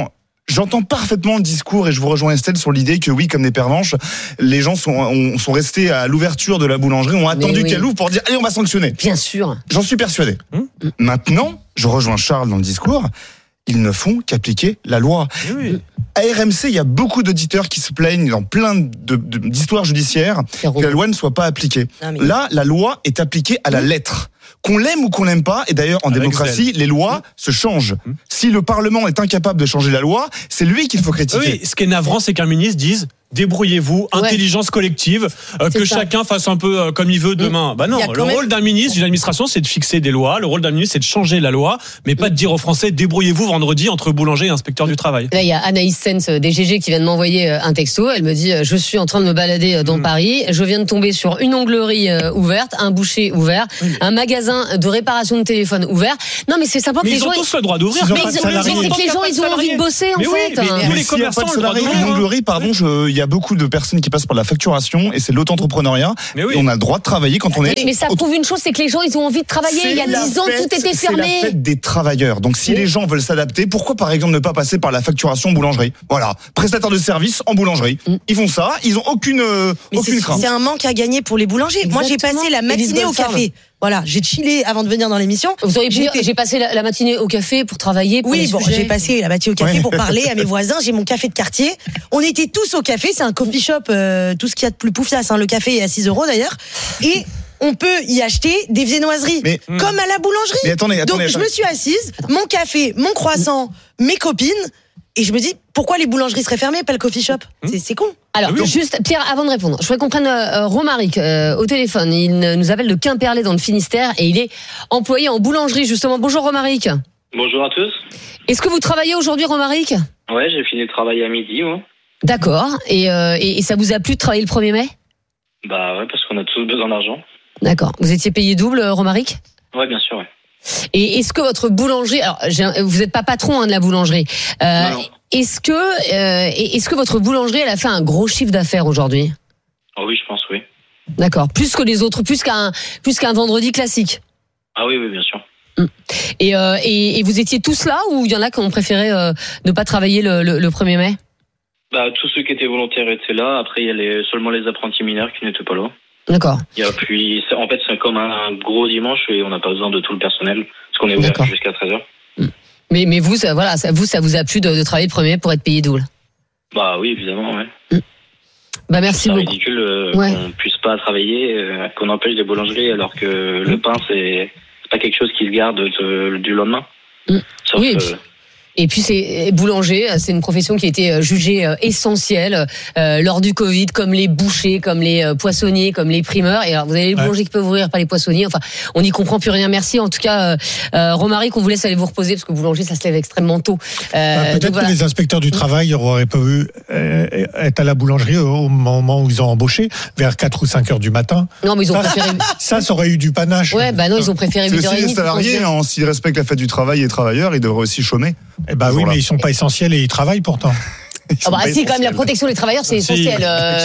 J'entends parfaitement le discours et je vous rejoins Estelle sur l'idée que oui, comme des pervenches, les gens sont restés à l'ouverture de la boulangerie, ont attendu qu'elle ouvre pour dire allez, on va sanctionner. Bien sûr. J'en suis persuadé. Maintenant, je rejoins Charles dans le discours, ils ne font qu'appliquer la loi. Oui. À RMC, il y a beaucoup d'auditeurs qui se plaignent dans plein d'histoires judiciaires que la loi ne soit pas appliquée. Là, la loi est appliquée à la lettre. Qu'on l'aime ou qu'on l'aime pas, et d'ailleurs en démocratie, les lois se changent. Si le Parlement est incapable de changer la loi, c'est lui qu'il faut critiquer. Oui, ce qui est navrant, c'est qu'un ministre dise débrouillez-vous, intelligence collective, que chacun fasse un peu comme il veut demain. Bah non, le rôle d'un ministre, d'une administration, c'est de fixer des lois. Le rôle d'un ministre, c'est de changer la loi, mais pas de dire aux Français débrouillez-vous vendredi entre boulanger et inspecteur du travail. Là, il y a Anaïs Sens des GG qui vient de m'envoyer un texto. Elle me dit je suis en train de me balader dans Paris. Je viens de tomber sur une onglerie ouverte, un boucher ouvert, un magasin de réparation de téléphone ouvert. Non, mais c'est simplement que les gens ont tous le droit d'ouvrir. Mais c'est que les gens, ils ont envie de bosser en fait. Mais les commerçants ont le droit d'ouvrir. Une onglerie, pardon, il y a beaucoup de personnes qui passent par la facturation et c'est l'auto-entrepreneuriat. Et on a le droit de travailler quand on est. Mais ça prouve une chose, c'est que les gens, ils ont envie de travailler. Il y a 10 ans, tout était fermé. C'est la fête des travailleurs. Donc si les gens veulent s'adapter, pourquoi par exemple ne pas passer par la facturation en boulangerie? Voilà, prestataire de service en boulangerie. Ils font ça, ils ont aucune crainte. C'est un manque à gagner pour les boulangers. Exactement. Moi, j'ai passé la matinée au café. Voilà, j'ai chillé avant de venir dans l'émission. Vous auriez pu dire, j'ai passé la matinée au café pour travailler. Oui, bon, j'ai passé la matinée au café pour parler à mes voisins. J'ai mon café de quartier. On était tous au café. C'est un coffee shop, tout ce qu'il y a de plus poufiasse. Le café est à 6 € d'ailleurs. Et on peut y acheter des viennoiseries, comme à la boulangerie. Mais attendez. Donc je me suis assise, mon café, mon croissant, mes copines. Et je me dis, pourquoi les boulangeries seraient fermées, pas le coffee shop? C'est con. Alors, juste, Pierre, avant de répondre, je voudrais qu'on prenne Romaric au téléphone. Il nous appelle de Quimperlé dans le Finistère et il est employé en boulangerie, justement. Bonjour Romaric. Bonjour à tous. Est-ce que vous travaillez aujourd'hui, Romaric? Ouais, j'ai fini de travailler à midi, moi. D'accord. Et ça vous a plu de travailler le 1er mai? Bah ouais, parce qu'on a tous besoin d'argent. D'accord. Vous étiez payé double, Romaric? Ouais, bien sûr, ouais. Et est-ce que votre boulangerie, alors vous n'êtes pas patron de la boulangerie, non. Est-ce que votre boulangerie elle a fait un gros chiffre d'affaires aujourd'hui? Oh oui, je pense, oui. D'accord, plus que les autres, plus qu'un vendredi classique. Ah oui, bien sûr. Et vous étiez tous là ou il y en a qui ont préféré ne pas travailler le 1er mai? Bah tous ceux qui étaient volontaires étaient là. Après il y a seulement les apprentis mineurs qui n'étaient pas là. D'accord. En fait, c'est comme un gros dimanche et on n'a pas besoin de tout le personnel parce qu'on est ouvert jusqu'à 13h. Mais vous, ça vous a plu de travailler le 1er pour être payé double? Bah oui, évidemment, ouais. Bah merci beaucoup. C'est ridicule qu'on puisse pas travailler, qu'on empêche des boulangeries alors que le pain c'est pas quelque chose qui se garde du lendemain. Oui. Et puis c'est boulanger, c'est une profession qui a été jugée essentielle lors du Covid, comme les bouchers, comme les poissonniers, comme les primeurs. Et alors vous avez les boulangers qui peuvent ouvrir, pas les poissonniers. Enfin, on n'y comprend plus rien. Merci en tout cas, Romaric, on vous laisse aller vous reposer parce que boulanger ça se lève extrêmement tôt. Peut-être que les inspecteurs du travail n'auraient pas eu être à la boulangerie au moment où ils ont embauché, vers 4 ou 5 heures du matin. Non, mais ils ont préféré. Ça aurait eu du panache. Ouais, bah non, ils ont préféré 8h30. C'est aussi les salariés, s'ils respectent la fête du travail et les travailleurs, ils devraient aussi chômer. Eh bah oui, mais ils sont pas essentiels et ils travaillent pourtant. Si, quand même, la protection des travailleurs, c'est essentiel.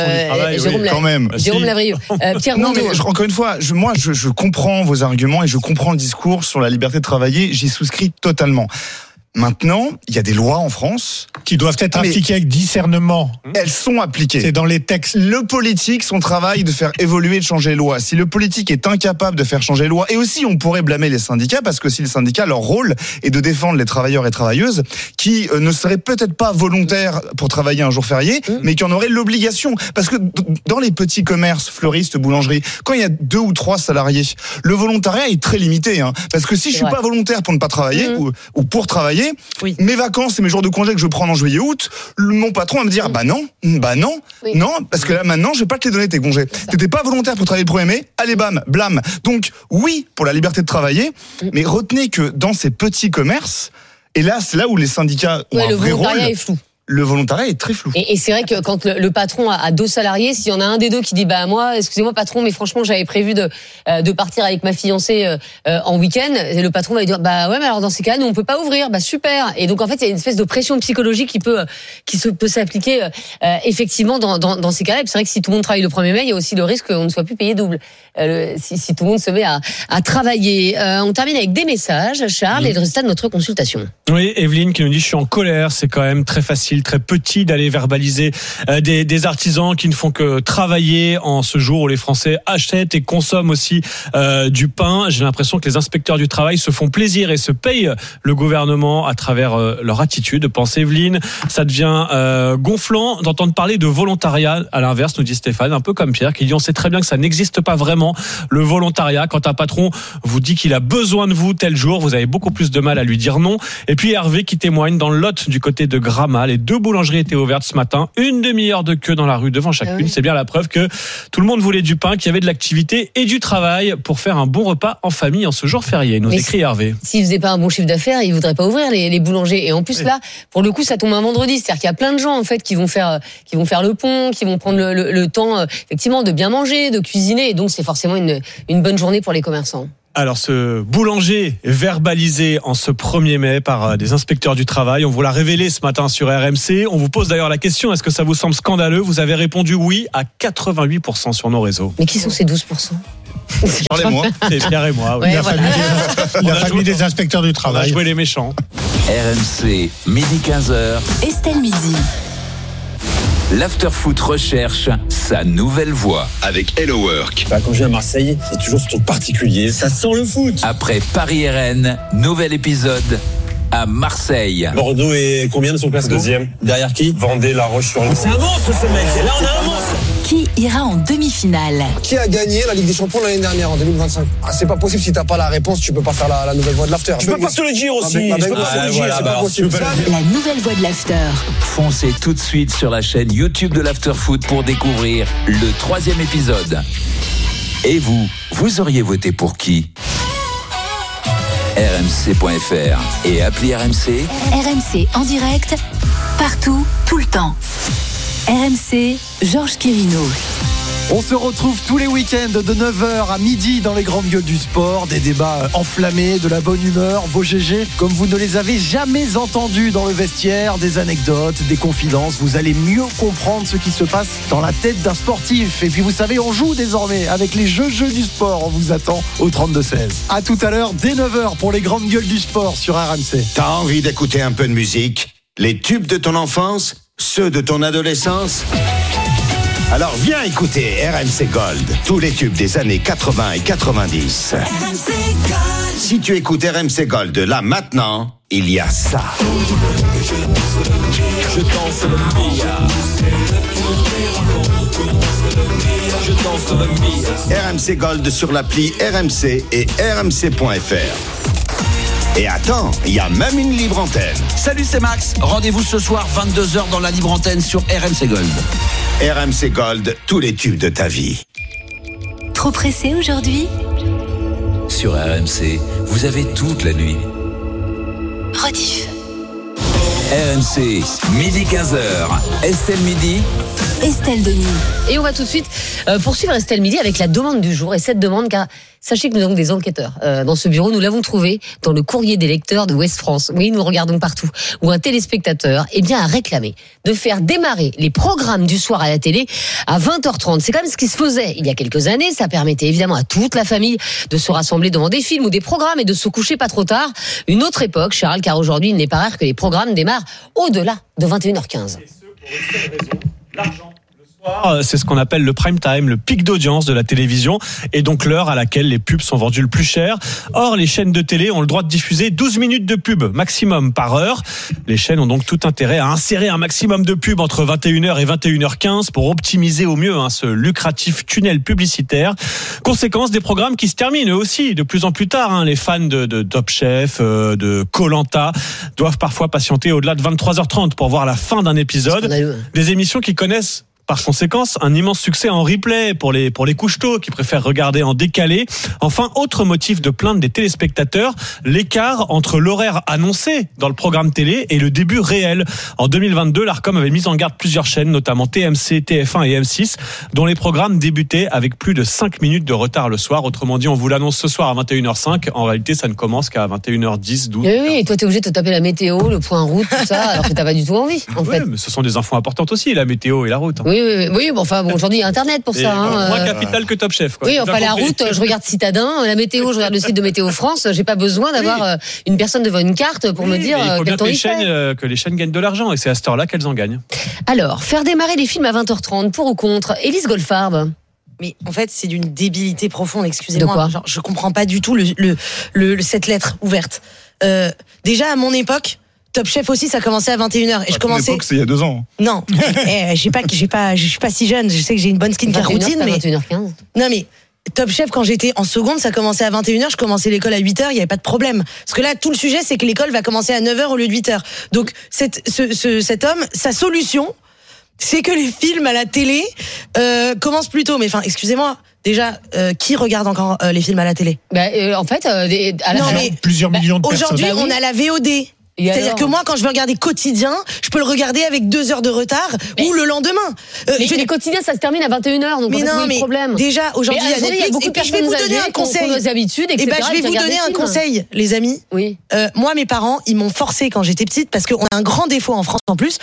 Jérôme Lavrieux. Pierre non, mais encore une fois, je comprends vos arguments et je comprends le discours sur la liberté de travailler. J'y souscris totalement. Maintenant, il y a des lois en France qui doivent être appliquées avec discernement. Elles sont appliquées. C'est dans les textes. Le politique, son travail de faire évoluer et de changer les lois. Si le politique est incapable de faire changer les lois, et aussi on pourrait blâmer les syndicats, parce que si les syndicats, leur rôle est de défendre les travailleurs et travailleuses qui ne seraient peut-être pas volontaires pour travailler un jour férié, mais qui en auraient l'obligation. Parce que dans les petits commerces, fleuristes, boulangeries, quand il y a 2 ou 3 salariés, le volontariat est très limité. Parce que si je suis pas volontaire pour ne pas travailler, ou pour travailler, mes vacances et mes jours de congé que je prends en juillet-août, mon patron va me dire non, parce que là maintenant je vais pas te les donner tes congés. T'étais pas volontaire pour travailler le 1er mai, allez bam, blâme. Donc oui pour la liberté de travailler, mais retenez que dans ces petits commerces, et là c'est là où les syndicats ont un vrai rôle. Le volontariat est flou. le volontariat est très flou. Et c'est vrai que quand le patron a 2 salariés, s'il y en a un des deux qui dit moi, excusez-moi patron, mais franchement j'avais prévu de partir avec ma fiancée en week-end, et le patron va lui dire ouais, mais alors dans ces cas-là nous on peut pas ouvrir. Super. Et donc en fait il y a une espèce de pression psychologique qui peut s'appliquer effectivement dans ces cas-là. Et c'est vrai que si tout le monde travaille le 1er mai, il y a aussi le risque qu'on ne soit plus payé double si tout le monde se met à travailler. On termine avec des messages, Charles, et le résultat de notre consultation. Oui, Evelyne qui nous dit je suis en colère, c'est quand même très facile, très petit d'aller verbaliser des artisans qui ne font que travailler en ce jour où les Français achètent et consomment aussi du pain. J'ai l'impression que les inspecteurs du travail se font plaisir et se payent le gouvernement à travers leur attitude. Pense Evelyne, ça devient gonflant d'entendre parler de volontariat. À l'inverse, nous dit Stéphane, un peu comme Pierre, qui dit on sait très bien que ça n'existe pas vraiment le volontariat. Quand un patron vous dit qu'il a besoin de vous tel jour, vous avez beaucoup plus de mal à lui dire non. Et puis Hervé qui témoigne dans le Lot du côté de Gramat, les 2 boulangeries étaient ouvertes ce matin, 1 demi-heure de queue dans la rue devant chacune. C'est bien la preuve que tout le monde voulait du pain, qu'il y avait de l'activité et du travail pour faire un bon repas en famille en ce jour férié, nous écrit Hervé. S'ils faisaient pas un bon chiffre d'affaires, ils voudraient pas ouvrir les boulangers. Et en plus là, pour le coup, ça tombe un vendredi, c'est-à-dire qu'il y a plein de gens en fait qui vont faire le pont, qui vont prendre le temps effectivement de bien manger, de cuisiner, et donc c'est forcément une bonne journée pour les commerçants. Alors ce boulanger verbalisé en ce 1er mai par des inspecteurs du travail, on vous l'a révélé ce matin sur RMC. On vous pose d'ailleurs la question, est-ce que ça vous semble scandaleux ? Vous avez répondu oui à 88% sur nos réseaux. Mais qui sont ces 12% ? Charles et moi. C'est Pierre et moi. Oui. La famille des inspecteurs du travail. On a joué les méchants. RMC, midi 15h. Estelle Midi. L'Afterfoot recherche sa nouvelle voix avec Hello Work. Quand je viens à Marseille, c'est toujours ce truc particulier. Ça sent le foot. Après Paris-RN, nouvel épisode à Marseille. Bordeaux est combien de son classement ? 2e. Derrière qui ? Vendée, La Roche-sur-Yon. C'est un monstre ce mec. Là on a un monstre. Qui ira en demi-finale ? Qui a gagné la Ligue des Champions l'année dernière en 2025 ? C'est pas possible, si t'as pas la réponse, tu peux pas faire la nouvelle voix de l'after. Je peux pas te le dire aussi. Je peux pas te le dire, c'est pas possible. La nouvelle voix de l'after. Foncez tout de suite sur la chaîne YouTube de l'Afterfoot pour découvrir le 3e épisode. Et vous auriez voté pour qui ? RMC.fr et appli RMC. RMC en direct, partout, tout le temps. RMC, Georges Quirino. On se retrouve tous les week-ends de 9h à midi dans les grandes gueules du sport. Des débats enflammés, de la bonne humeur, vos GG comme vous ne les avez jamais entendus dans le vestiaire, des anecdotes, des confidences. Vous allez mieux comprendre ce qui se passe dans la tête d'un sportif. Et puis vous savez, on joue désormais avec les jeux du sport. On vous attend au 32-16. À tout à l'heure, dès 9h pour les grandes gueules du sport sur RMC. T'as envie d'écouter un peu de musique ? Les tubes de ton enfance ? Ceux de ton adolescence ? Alors viens écouter RMC Gold, tous les tubes des années 80 et 90. Si tu écoutes RMC Gold là maintenant, il y a ça. Je danse le Mia. Je danse le Mia. RMC Gold sur l'appli RMC et RMC.fr. Et attends, il y a même une libre antenne. Salut, c'est Max. Rendez-vous ce soir 22h dans la libre antenne sur RMC Gold. RMC Gold, tous les tubes de ta vie. Trop pressé aujourd'hui ? Sur RMC, vous avez toute la nuit. Rediff. RMC, midi 15h. Estelle Midi. Estelle Denis. Et on va tout de suite poursuivre Estelle Midi avec la demande du jour. Et cette demande, car sachez que nous avons des enquêteurs dans ce bureau. Nous l'avons trouvé dans le courrier des lecteurs de Ouest France. Oui, nous regardons partout. Où un téléspectateur a réclamé de faire démarrer les programmes du soir à la télé à 20h30. C'est quand même ce qui se faisait il y a quelques années. Ça permettait évidemment à toute la famille de se rassembler devant des films ou des programmes et de se coucher pas trop tard. Une autre époque, Charles, car aujourd'hui, il n'est pas rare que les programmes démarrent au-delà de 21h15. L'argent. C'est ce qu'on appelle le prime time, le pic d'audience de la télévision, et donc l'heure à laquelle les pubs sont vendues le plus cher. Or, les chaînes de télé ont le droit de diffuser 12 minutes de pub maximum par heure. Les chaînes ont donc tout intérêt à insérer un maximum de pubs entre 21h et 21h15 pour optimiser au mieux ce lucratif tunnel publicitaire. Conséquence, des programmes qui se terminent eux aussi de plus en plus tard. Les fans de Top Chef, de Koh-Lanta doivent parfois patienter au-delà de 23h30 pour voir la fin d'un épisode. Des émissions qui connaissent Par conséquence, un immense succès en replay pour les couche-tôt qui préfèrent regarder en décalé. Enfin, autre motif de plainte des téléspectateurs, l'écart entre l'horaire annoncé dans le programme télé et le début réel. En 2022, l'Arcom avait mis en garde plusieurs chaînes, notamment TMC, TF1 et M6, dont les programmes débutaient avec plus de 5 minutes de retard le soir. Autrement dit, on vous l'annonce ce soir à 21h05. En réalité, ça ne commence qu'à 21h10, 12. Oui, et toi, t'es obligé de te taper la météo, le point route, tout ça, alors que t'as pas du tout envie, en fait. Mais ce sont des infos importantes aussi, la météo et la route. Oui, bon, enfin, aujourd'hui, il y a Internet pour ça. Moins capital que Top Chef, quoi. Oui, enfin, la route, je regarde Citadin, la météo, je regarde le site de Météo France. J'ai pas besoin d'avoir une personne devant une carte pour me dire quel temps il fait. Que les chaînes gagnent de l'argent, et c'est à cette heure-là qu'elles en gagnent. Alors, faire démarrer les films à 20h30, pour ou contre? Élise Goldfarb. Mais en fait, c'est d'une débilité profonde, excusez-moi. De quoi? Genre, je comprends pas du tout cette lettre ouverte. Déjà, à mon époque, Top Chef aussi, ça commençait à 21h. Et je commençais. C'est il y a 2 ans. Non. Je suis pas si jeune. Je sais que j'ai une bonne skincare routine, mais. 21h15. Non, mais. Top Chef, quand j'étais en seconde, ça commençait à 21h, je commençais l'école à 8h, il n'y avait pas de problème. Parce que là, tout le sujet, c'est que l'école va commencer à 9h au lieu de 8h. Donc, cet homme, sa solution, c'est que les films à la télé commencent plus tôt. Mais enfin, excusez-moi, déjà, qui regarde encore les films à la télé? En fait, plusieurs millions de personnes. Aujourd'hui, on a la VOD. C'est-à-dire que moi, quand je veux regarder Quotidien, je peux le regarder avec 2 heures de retard ou le lendemain. Mais Quotidien, ça se termine à 21h, donc mais non, mais problème. Déjà, aujourd'hui, il y a Netflix, beaucoup de je vais vous donner un conseil. Nos habitudes, etc. Je vais vous donner un conseil, les amis. Oui. Moi, mes parents, ils m'ont forcé quand j'étais petite, parce qu'on a un grand défaut en France en plus.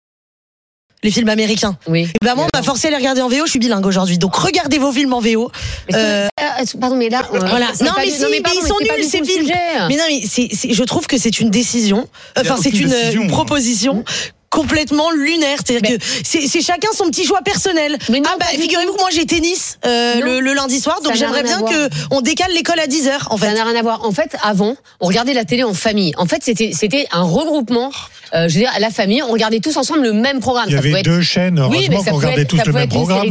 Les films américains. Oui. Et moi, on m'a forcé à les regarder en VO. Je suis bilingue aujourd'hui, donc regardez vos films en VO. Pardon, mais là, voilà. Non, mais ils sont nuls ces films. Mais non, mais je trouve que c'est une décision. Enfin, c'est une proposition complètement lunaire. C'est-à-dire que c'est chacun son petit choix personnel. Figurez-vous que moi j'ai tennis le lundi soir, donc j'aimerais bien qu'on décale l'école à 10h. En fait, ça n'a rien à voir. En fait, avant, on regardait la télé en famille. En fait, c'était un regroupement. Je veux dire, la famille, on regardait tous ensemble le même programme. Il y avait 2 chaînes. Heureusement qu'on regardait tous le même programme.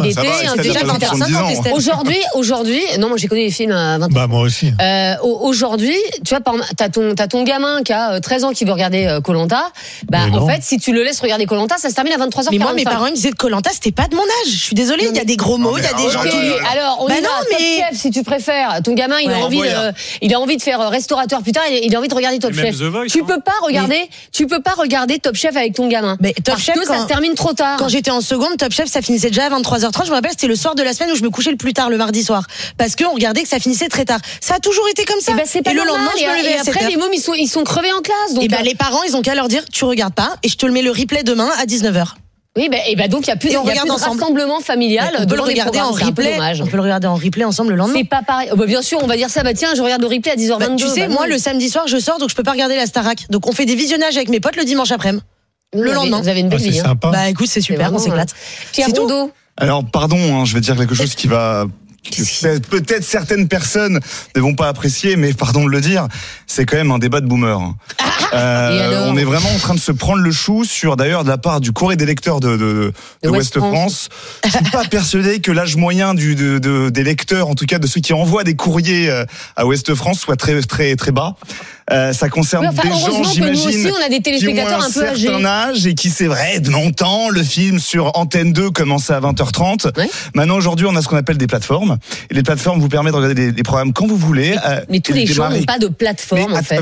Aujourd'hui, non, moi j'ai connu les films à 20 ans. Bah moi aussi. Aujourd'hui, tu vois, t'as ton gamin qui a 13 ans qui veut regarder Koh-Lanta. En fait, si tu le laisses regarder Koh-Lanta, ça se termine à 23h45. Mais moi, mes parents me disaient que Koh-Lanta, c'était pas de mon âge. Je suis désolée, il y a des gros mots, il y a des gens qui. Alors, on y va. Top Chef, si tu préfères. Ton gamin, il a envie de faire restaurateur plus tard. Il a envie de regarder Top Chef. Tu peux pas regarder Top Chef avec ton gamin. Mais Top Chef, ça se termine trop tard. Quand j'étais en seconde, Top Chef, ça finissait déjà à 23h30. Je me rappelle, c'était le soir de la semaine où je me couchais le plus tard, le mardi soir, parce qu'on regardait que ça finissait très tard. Ça a toujours été comme ça. Et le lendemain, je me levais à 7h. Après, les mômes, ils sont crevés en classe. Donc les parents, ils ont qu'à leur dire, tu regardes pas, et je te le mets le replay demain à 19h. Oui, donc il y a plus de rassemblement familial. On peut le regarder en replay. On peut le regarder en replay ensemble le lendemain. C'est pas pareil. Bien sûr, on va dire ça. Tiens, je regarde le replay à 10h22. Tu sais, moi, le samedi soir, je sors, donc je peux pas regarder la Starac. Donc on fait des visionnages avec mes potes le dimanche après-midi. Le lendemain. Vous avez une belle vie. C'est sympa. Écoute, c'est super, on s'éclate. Pierre Rondeau. Alors, pardon, je vais dire quelque chose qui va. Peut-être certaines personnes ne vont pas apprécier, mais pardon de le dire, c'est quand même un débat de boomer. On est vraiment en train de se prendre le chou sur, d'ailleurs, de la part du courrier des lecteurs de Ouest France. Je suis pas persuadé que l'âge moyen des lecteurs, en tout cas de ceux qui envoient des courriers à Ouest France, soit très très très bas. Ça concerne des gens, j'imagine, on a des téléspectateurs qui ont un peu âgés. certain âge et qui, c'est vrai, de longtemps, le film sur Antenne 2 commençait à 20h30. Ouais. Maintenant, aujourd'hui, on a ce qu'on appelle des plateformes. Et les plateformes vous permettent de regarder des programmes quand vous voulez. Mais tous les gens n'ont pas de plateforme, en fait.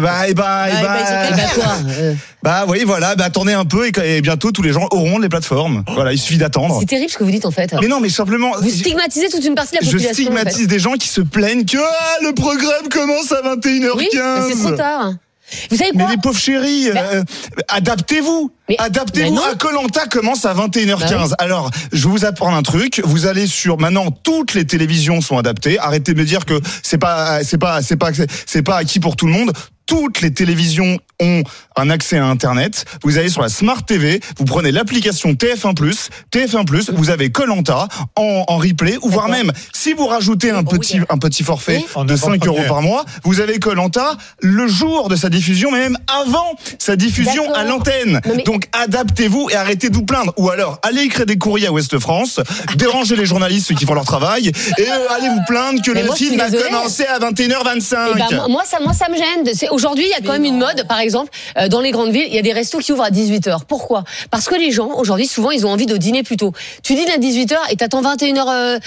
Oui, voilà. Attendez un peu et bientôt, tous les gens auront des plateformes. Voilà, il suffit d'attendre. C'est terrible ce que vous dites, en fait. Mais non, mais simplement. Vous stigmatisez toute une partie de la population. Je stigmatise des gens qui se plaignent que le programme commence à 21h15. Oui, mais c'est trop tard. Vous savez quoi? Mais les pauvres chéris, adaptez-vous. Adaptez-vous. Koh-Lanta commence à 21h15. Alors, je vais vous apprendre un truc. Vous allez maintenant, toutes les télévisions sont adaptées. Arrêtez de me dire que c'est pas acquis pour tout le monde. Toutes les télévisions ont un accès à Internet. Vous allez sur la Smart TV, vous prenez l'application TF1+, vous avez Koh-Lanta en replay, ou voire même, si vous rajoutez un petit forfait de 5 € par mois, vous avez Koh-Lanta le jour de sa diffusion, mais même avant sa diffusion à l'antenne. Donc adaptez-vous et arrêtez de vous plaindre. Ou alors, allez écrire des courriers à Ouest France, dérangez les journalistes qui font leur travail, et allez vous plaindre que le film a commencé à 21h25. Moi, ça me gêne. Aujourd'hui, il y a quand même une mode, par exemple, dans les grandes villes, il y a des restos qui ouvrent à 18h. Pourquoi ? Parce que les gens, aujourd'hui, souvent, ils ont envie de dîner plus tôt. Tu dînes à 18h et t'attends 21h15,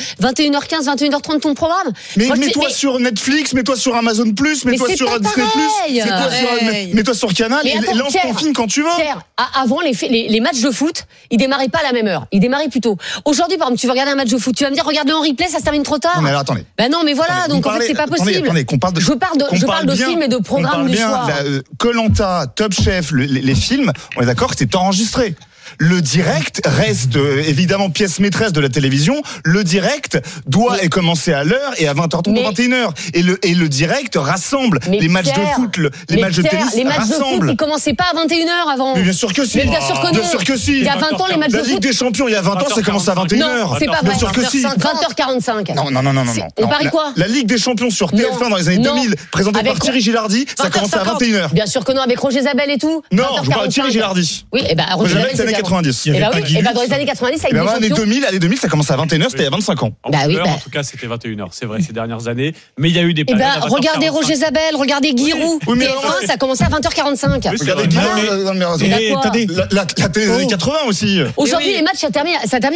21h30 ton programme. Mais mets-toi sur Netflix, mets-toi sur Amazon+, mets-toi sur Disney+, mets-toi sur Canal et lance ton film quand tu veux. Pierre, avant, les matchs de foot, ils démarraient pas à la même heure. Ils démarraient plus tôt. Aujourd'hui, par exemple, tu veux regarder un match de foot, tu vas me dire, regarde-le en replay, ça se termine trop tard. Non, mais alors, attendez. Ben non, mais voilà, donc en fait, c'est pas possible. Je parle de films et de programmes du soir. Koh-Lanta, Top Chef, les films, on est d'accord que c'est enregistré. Le direct reste évidemment pièce maîtresse de la télévision. Le direct doit commencer à l'heure et à 20h30 ou 21h. Et le direct rassemble les matchs de foot, les matchs de tennis. Les matchs rassemblent. de foot, ils commençaient pas à 21h avant. Mais bien sûr que si. Mais bien sûr que non. Bien sûr que si. Il y a 20 ans, les matchs de foot. La Ligue des Champions, il y a 20 ans, ça commence à 21h. Non, c'est pas vrai. Bien sûr que si. 20h45. Non. On parie quoi ? La Ligue des Champions sur TF1 dans les années 2000, présentée par Thierry Gilardi, ça commençait à 21h. Bien sûr que non, avec Roger Zabel et tout. Non, je parle de Thierry Gilardi. Oui, et ben Roger Zabel, c'est les années 90. Et bah dans les années 90 avec des champions. Années 2000, ça commence à 21h, c'était il y a 25 ans. En tout cas, c'était 21h, c'est vrai, ces dernières années. Mais il y a eu des périodes. Regardez Roger Zabel, regardez Giroud. TF1, ça commençait à 20h45. Regardez Giroud. Attendez, la télé des années 80 aussi. Aujourd'hui, les matchs, ça termine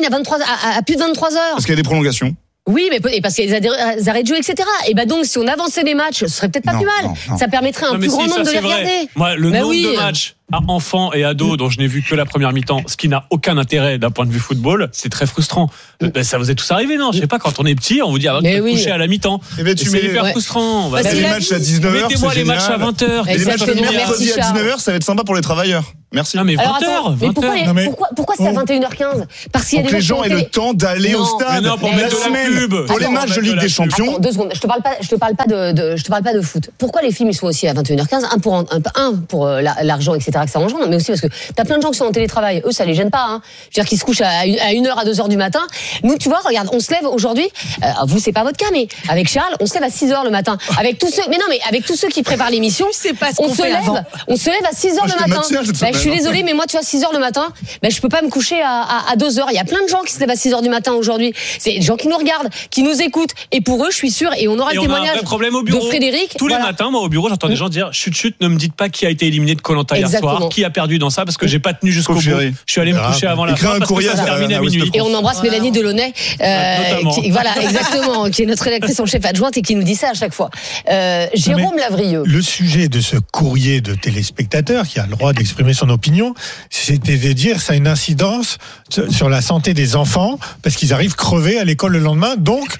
à plus de 23h. Parce qu'il y a des prolongations. Oui, mais parce qu'il y a des arrêts de jeu, etc. Et bah donc, si on avançait les matchs, ce serait peut-être pas plus mal. Ça permettrait à un plus grand nombre de les regarder. Moi, le nombre de matchs à enfants et ados dont je n'ai vu que la première mi-temps, ce qui n'a aucun intérêt d'un point de vue football, c'est très frustrant. Ça vous est tous arrivé, non ? Je sais pas, quand on est petit, on vous dit avant de coucher à la mi-temps. C'est hyper frustrant. Les matchs à 19h, mettez-moi les matchs à 20h. Les matchs de mercredi à 19h, ça va être sympa pour les travailleurs. Merci. Non, mais 20h. Pourquoi c'est à 21h15 ? Parce qu'il y a des les gens aient le temps d'aller au stade. Pour mettre de la pub. Pour les matchs de Ligue des Champions. 2 secondes. Je te parle pas de foot. Pourquoi les films ils sont aussi à 21h15 Un pour l'argent, etc. que ça engendre, mais aussi parce que t'as plein de gens qui sont en télétravail. Eux, ça les gêne pas. Hein. Je veux dire qu'ils se couchent à 1h, à 2h du matin. Nous, tu vois, regarde, on se lève aujourd'hui. Vous, c'est pas votre cas, mais avec Charles, on se lève à 6h le matin. Avec tous ceux qui préparent l'émission, on se lève à 6h le matin. Je suis désolée, mais moi, tu vois, 6h le matin, je peux pas me coucher à 2h. Il y a plein de gens qui se lèvent à 6h du matin aujourd'hui. C'est des gens qui nous regardent, qui nous écoutent. Et pour eux, je suis sûre, et on aura le témoignage de Frédéric. Tous les matins, moi, au bureau, j'entends des gens dire chut, ne me dites pas qui a été éliminé de Koh-Lanta hier soir, qui a perdu dans ça, parce que j'ai pas tenu jusqu'au bout. Je suis allé me coucher avant la fin parce que ça se termine à minuit. Et on embrasse Mélanie Delaunay, voilà, exactement, qui est notre rédactrice en chef adjointe et qui nous dit ça à chaque fois. Jérôme Lavrieux. Le sujet de ce courrier de téléspectateurs qui a le droit d'exprimer son opinion, c'était de dire ça a une incidence sur la santé des enfants parce qu'ils arrivent crevés à l'école le lendemain. Donc,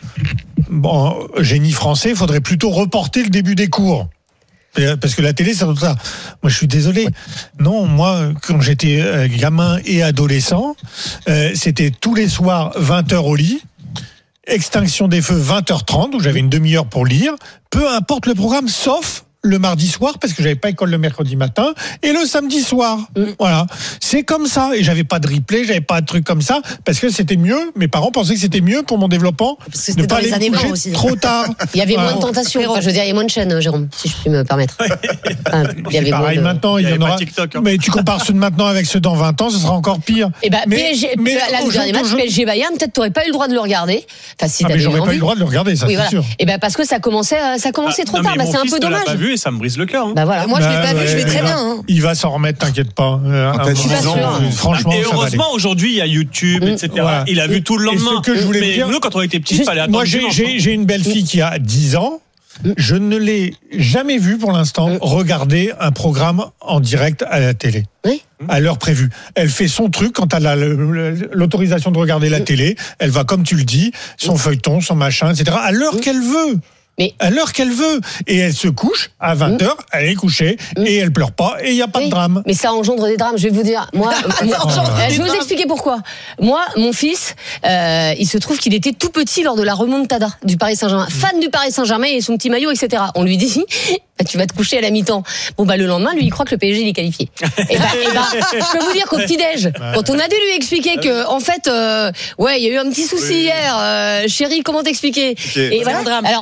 génie français, il faudrait plutôt reporter le début des cours. Parce que la télé, c'est tout ça. Moi, je suis désolé. Non, moi, quand j'étais gamin et adolescent, c'était tous les soirs 20h au lit. Extinction des feux 20h30, où j'avais une demi-heure pour lire. Peu importe le programme, sauf le mardi soir, parce que j'avais pas école le mercredi matin, et le samedi soir. Voilà. C'est comme ça. Et j'avais pas de replay, j'avais pas de truc comme ça, parce que c'était mieux. Mes parents pensaient que c'était mieux pour mon développement. Ne pas aller coucher aussi. Trop tard. Il y avait moins de tentations. Enfin, je veux dire, il y a moins de chaînes, Jérôme, si je puis me permettre. Il y avait pareil, maintenant, il y en aura. TikTok, hein. Mais tu compares ceux de maintenant avec ceux dans 20 ans, ce sera encore pire. Et PSG, le dernier match, PSG Bayern, peut-être t'aurais pas eu le droit de le regarder. Enfin, si mais j'aurais pas eu le droit de le regarder, ça, c'est sûr. Et parce que ça commençait trop tard. C'est un peu dommage. Pas vu et ça me brise le cœur. Voilà. Moi, je l'ai pas vu, je vais très bien. Il va s'en remettre, t'inquiète pas. Franchement, et heureusement, aujourd'hui, il y a YouTube, etc. Voilà. Il a vu tout le lendemain. Ce que je voulais dire, nous, quand on était petits, il fallait attendre. Moi, j'ai une belle-fille qui a 10 ans. Je ne l'ai jamais vue pour l'instant regarder un programme en direct à la télé. Oui. À l'heure prévue. Elle fait son truc quand elle a l'autorisation de regarder la télé. Elle va, comme tu le dis, son feuilleton, son machin, etc. à l'heure qu'elle veut. À l'heure qu'elle veut. Et elle se couche à 20h, elle est couchée, et elle pleure pas, et il n'y a pas de drame. Mais ça engendre des drames, je vais vous dire. Moi, je vais vous expliquer pourquoi. Moi, mon fils, il se trouve qu'il était tout petit lors de la remontada du Paris Saint-Germain. Fan du Paris Saint-Germain et son petit maillot, etc. On lui dit, tu vas te coucher à la mi-temps. Le lendemain, lui, il croit que le PSG il est qualifié. Et je peux vous dire qu'au petit-déj, quand on a dû lui expliquer que, en fait, il y a eu un petit souci hier, chérie, comment t'expliquer? Et voilà. Alors, ça n'arrive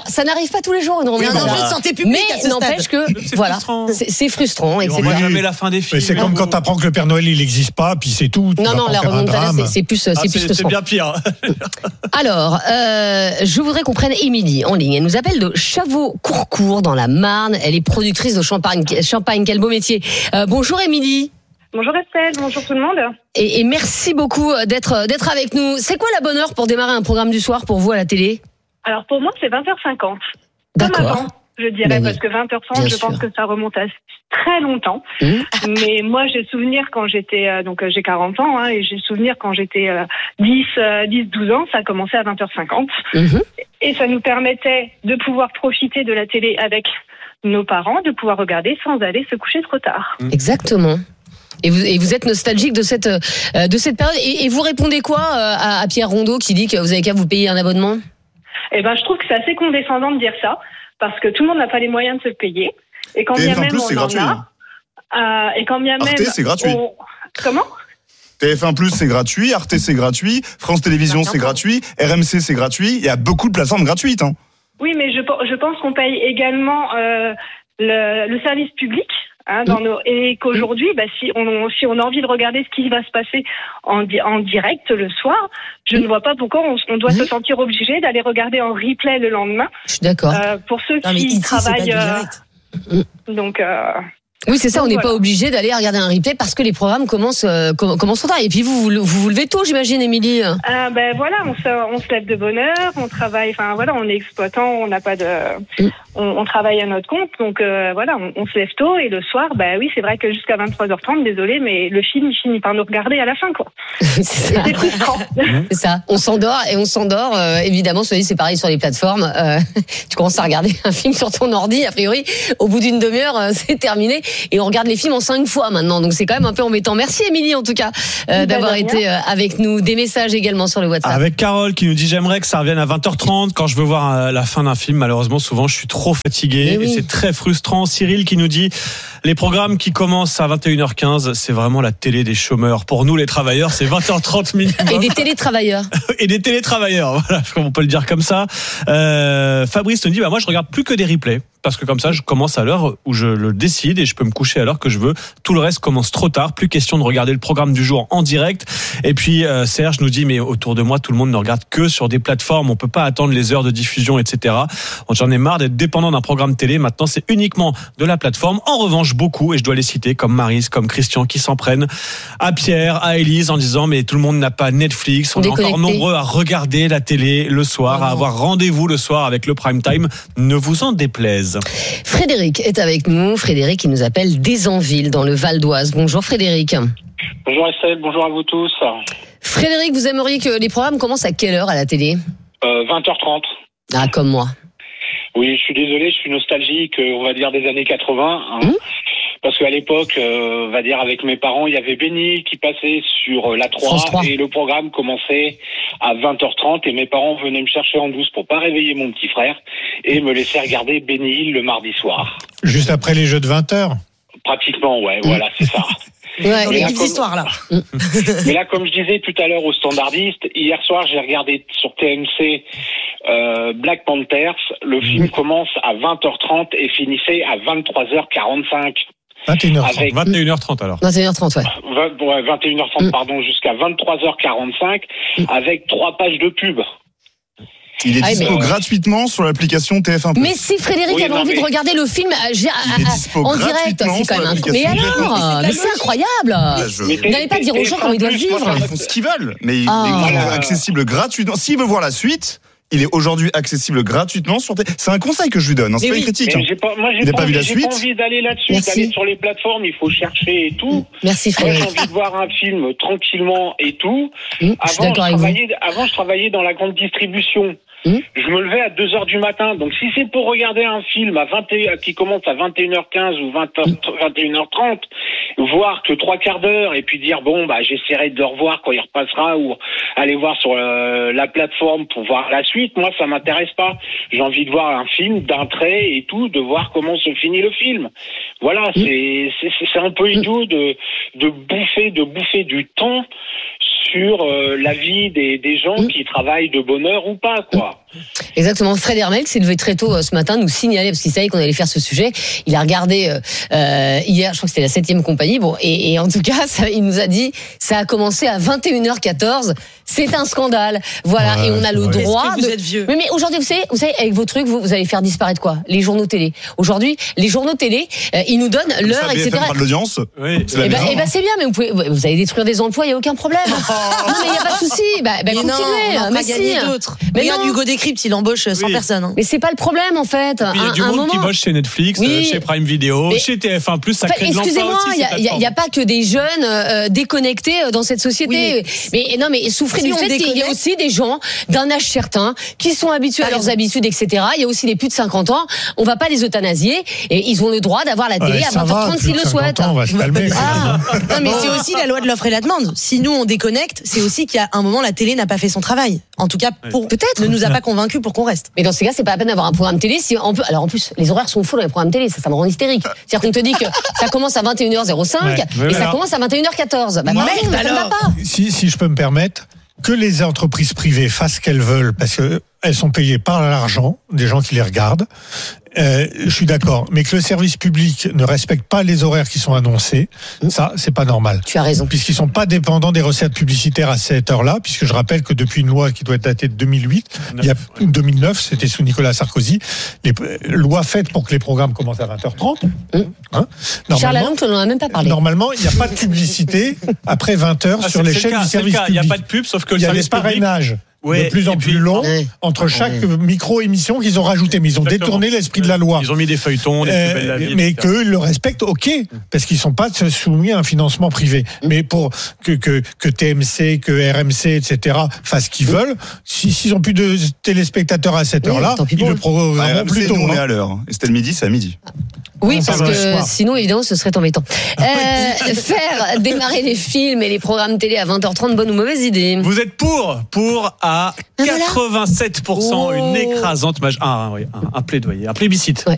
arrive pas tous les jours. Non, c'est un enjeu de santé publique. Mais n'empêche que, voilà, c'est frustrant, etc. On voit jamais la fin des films. C'est comme quand t'apprends que le Père Noël, il n'existe pas, puis c'est tout. Non, la remontada, c'est plus frustrant. C'est bien pire. Alors, je voudrais qu'on prenne Émilie en ligne. Elle nous appelle de Chavaux-Courcourt dans la Marne. Elle est productrice de champagne. Quel beau métier. Bonjour Émilie. Bonjour Estelle, bonjour tout le monde. Et merci beaucoup d'être avec nous. C'est quoi la bonne heure pour démarrer un programme du soir pour vous à la télé ? Alors pour moi, c'est 20h50. D'accord. Comme avant, je dirais, parce que 20h30, je pense que ça remonte à très longtemps. Mais moi, j'ai souvenir quand j'étais, donc j'ai 40 ans, hein, et j'ai souvenir quand j'étais 10-12 ans, ça commençait à 20h50. Et ça nous permettait de pouvoir profiter de la télé avec nos parents, de pouvoir regarder sans aller se coucher trop tard. Exactement. Et vous êtes nostalgique de cette période. Et vous répondez quoi à Pierre Rondeau qui dit que vous avez qu'à vous payer un abonnement ? Eh ben, je trouve que c'est assez condescendant de dire ça, parce que tout le monde n'a pas les moyens de se le payer. Et quand bien même on en a, et quand bien même Arte, c'est gratuit. Comment ? TF1+, c'est gratuit, Arte, c'est gratuit, France Télévisions, c'est gratuit, RMC, c'est gratuit. Il y a beaucoup de plateformes gratuites. Hein. Oui, mais je pense qu'on paye également le service public. Hein, et qu'aujourd'hui, si on a envie de regarder ce qui va se passer en direct le soir, je ne vois pas pourquoi on doit se sentir obligé d'aller regarder en replay le lendemain. Je suis d'accord. Pour ceux qui travaillent. Donc. Oui, c'est ça, on n'est pas obligé d'aller regarder un replay parce que les programmes commencent trop tard. Et puis vous levez tôt, j'imagine, Émilie. Voilà, on se lève de bonne heure, on travaille, enfin voilà, on est exploitant, on n'a pas de, on travaille à notre compte, donc voilà, on se lève tôt et le soir, oui, c'est vrai que jusqu'à 23h30, désolé, mais le film il finit par nous regarder à la fin, quoi. C'est frustrant. C'est ça, on s'endort, évidemment, c'est pareil sur les plateformes. Tu commences à regarder un film sur ton ordi, a priori, au bout d'une demi-heure, c'est terminé. Et on regarde les films en 5 fois maintenant, donc c'est quand même un peu embêtant. Merci Émilie en tout cas d'avoir été avec nous. Des messages également sur le WhatsApp. Avec Carole qui nous dit j'aimerais que ça revienne à 20h30 quand je veux voir la fin d'un film. Malheureusement souvent je suis trop fatigué et c'est très frustrant. Cyril qui nous dit les programmes qui commencent à 21h15 c'est vraiment la télé des chômeurs. Pour nous les travailleurs c'est 20h30 minimum. Et des télétravailleurs. Et des télétravailleurs, voilà, on peut le dire comme ça. Fabrice nous dit moi je regarde plus que des replays. Parce que comme ça, je commence à l'heure où je le décide et je peux me coucher à l'heure que je veux. Tout le reste commence trop tard. Plus question de regarder le programme du jour en direct. Et puis, Serge nous dit, mais autour de moi, tout le monde ne regarde que sur des plateformes. On peut pas attendre les heures de diffusion, etc. J'en ai marre d'être dépendant d'un programme télé. Maintenant, c'est uniquement de la plateforme. En revanche, beaucoup, et je dois les citer, comme Maryse, comme Christian, qui s'en prennent à Pierre, à Élise, en disant, mais tout le monde n'a pas Netflix. On est encore nombreux à regarder la télé le soir, à avoir rendez-vous le soir avec le prime time. Ne vous en déplaise. Frédéric est avec nous. Frédéric qui nous appelle d'Ézanville dans le Val d'Oise. Bonjour Frédéric. Bonjour Estelle, bonjour à vous tous. Frédéric, vous aimeriez que les programmes commencent à quelle heure à la télé ? 20h30. Ah, comme moi. Oui, je suis désolé, je suis nostalgique, on va dire des années 80. Hein. Parce qu'à l'époque, on va dire avec mes parents, il y avait Béni qui passait sur la 3 et le programme commençait à 20h30 et mes parents venaient me chercher en douce pour pas réveiller mon petit frère et me laisser regarder Béni le mardi soir. Juste après les jeux de 20h ? Pratiquement, ouais, voilà, c'est ça. Ouais, les petites histoires là. Mais là, comme je disais tout à l'heure aux standardistes, hier soir, j'ai regardé sur TMC Black Panthers. Le film commence à 20h30 et finissait à 23h45. 21h30. 21h30 alors. 21h30, ouais. 21h30, pardon, jusqu'à 23h45 avec 3 pages de pub. Il est dispo gratuitement sur l'application TF1+. Mais si Frédéric avait envie de regarder le film en direct, c'est quand même incroyable. Mais alors, mais c'est incroyable. Vous n'allez pas dire aux gens comment ils doivent vivre. Ils font ce qu'ils veulent, mais il est accessible gratuitement. S'il veut voir la suite, il est aujourd'hui accessible gratuitement sur C'est un conseil que je lui donne, c'est pas une critique. Il n'a pas vu la suite. J'ai pas envie d'aller là-dessus, d'aller sur les plateformes, il faut chercher et tout. Merci Frédéric. Moi, j'ai envie de voir un film tranquillement et tout. Avant, je travaillais dans la grande distribution. Je me levais à 2h du matin. Donc, si c'est pour regarder un film qui commence à 21h15 ou 21h30, voir que 3 quarts d'heure et puis dire, j'essaierai de le revoir quand il repassera ou aller voir sur la plateforme pour voir la suite. Moi, ça m'intéresse pas. J'ai envie de voir un film d'un trait et tout, de voir comment se finit le film. Voilà, c'est un peu idiot de bouffer du temps sur la vie des gens qui travaillent de bonne heure ou pas, quoi. Exactement. Fred Hermel s'est levé très tôt ce matin, nous signalait, parce qu'il savait qu'on allait faire ce sujet. Il a regardé hier, je crois que c'était la 7e compagnie. Bon, et en tout cas, il nous a dit, ça a commencé à 21h14. C'est un scandale. Voilà. Ouais, et on a le droit vous êtes vieux. Mais aujourd'hui, vous savez, avec vos trucs, vous allez faire disparaître quoi? Les journaux télé. Aujourd'hui, les journaux télé, ils nous donnent l'heure, etc. Ça de l'audience. Oui. Et ben, c'est bien, mais vous allez détruire des emplois, il n'y a aucun problème. Non, mais il n'y a pas de souci. Continuez. On va gagner d'autres. Regarde Hugo Décrypte, il embauche 100 personnes. Mais c'est pas le problème, en fait. Il y a du monde qui bosse chez Netflix, chez Prime Video, chez TF1+, ça crée de l'emploi aussi. Excusez-moi, il n'y a pas que des jeunes déconnectés dans cette société. Oui, mais souffrez du fait qu'il y a aussi des gens d'un âge certain qui sont habitués à leurs habitudes, etc. Il y a aussi des plus de 50 ans. On va pas les euthanasier et ils ont le droit d'avoir la télé à 20h30 s'ils le souhaitent. On va se calmer. Non, mais c'est aussi la loi de l'offre et la demande. Si nous on déconnecte, c'est aussi qu'il y a un moment la télé n'a pas fait son travail. En tout cas, peut-être ne nous a pas convaincus pour qu'on reste. Mais dans ces cas, c'est pas la peine d'avoir un programme télé. Alors en plus, les horaires sont faux dans les programmes télé. Ça me rend hystérique. C'est-à-dire qu'on te dit que ça commence à 21h05 et ça commence à 21h14. Merde, alors. Si je peux me permettre, que les entreprises privées fassent ce qu'elles veulent parce que elles sont payées par l'argent des gens qui les regardent. Je suis d'accord, mais que le service public ne respecte pas les horaires qui sont annoncés, ça, c'est pas normal. Tu as raison. Puisqu'ils sont pas dépendants des recettes publicitaires à cette heure-là, puisque je rappelle que depuis une loi qui doit être datée de 2008, 2009, c'était sous Nicolas Sarkozy, les lois faites pour que les programmes commencent à 20h30. Charles Lalonde, on n'en a même pas parlé. Normalement, il n'y a pas de publicité après 20h sur l'échelle du service public. Il n'y a pas de pub, sauf que il y a des parrainages. De plus en plus long entre chaque micro-émission qu'ils ont rajouté. Mais ils ont détourné l'esprit de la loi. Ils ont mis des feuilletons, des plus belles la vie, mais etc. qu'eux le respectent, ok, parce qu'ils ne sont pas soumis à un financement privé. Mais pour que TMC, que RMC, etc. fassent ce qu'ils veulent, s'ils n'ont plus de téléspectateurs à cette heure-là, ils le programmeront plus tôt. On est à l'heure. Et c'était le midi, c'est à midi. Oui, parce que sinon, évidemment, ce serait embêtant. Faire démarrer les films et les programmes télé à 20h30, bonne ou mauvaise idée? Vous êtes pour à 87%, une écrasante un plaidoyer, un plébiscite.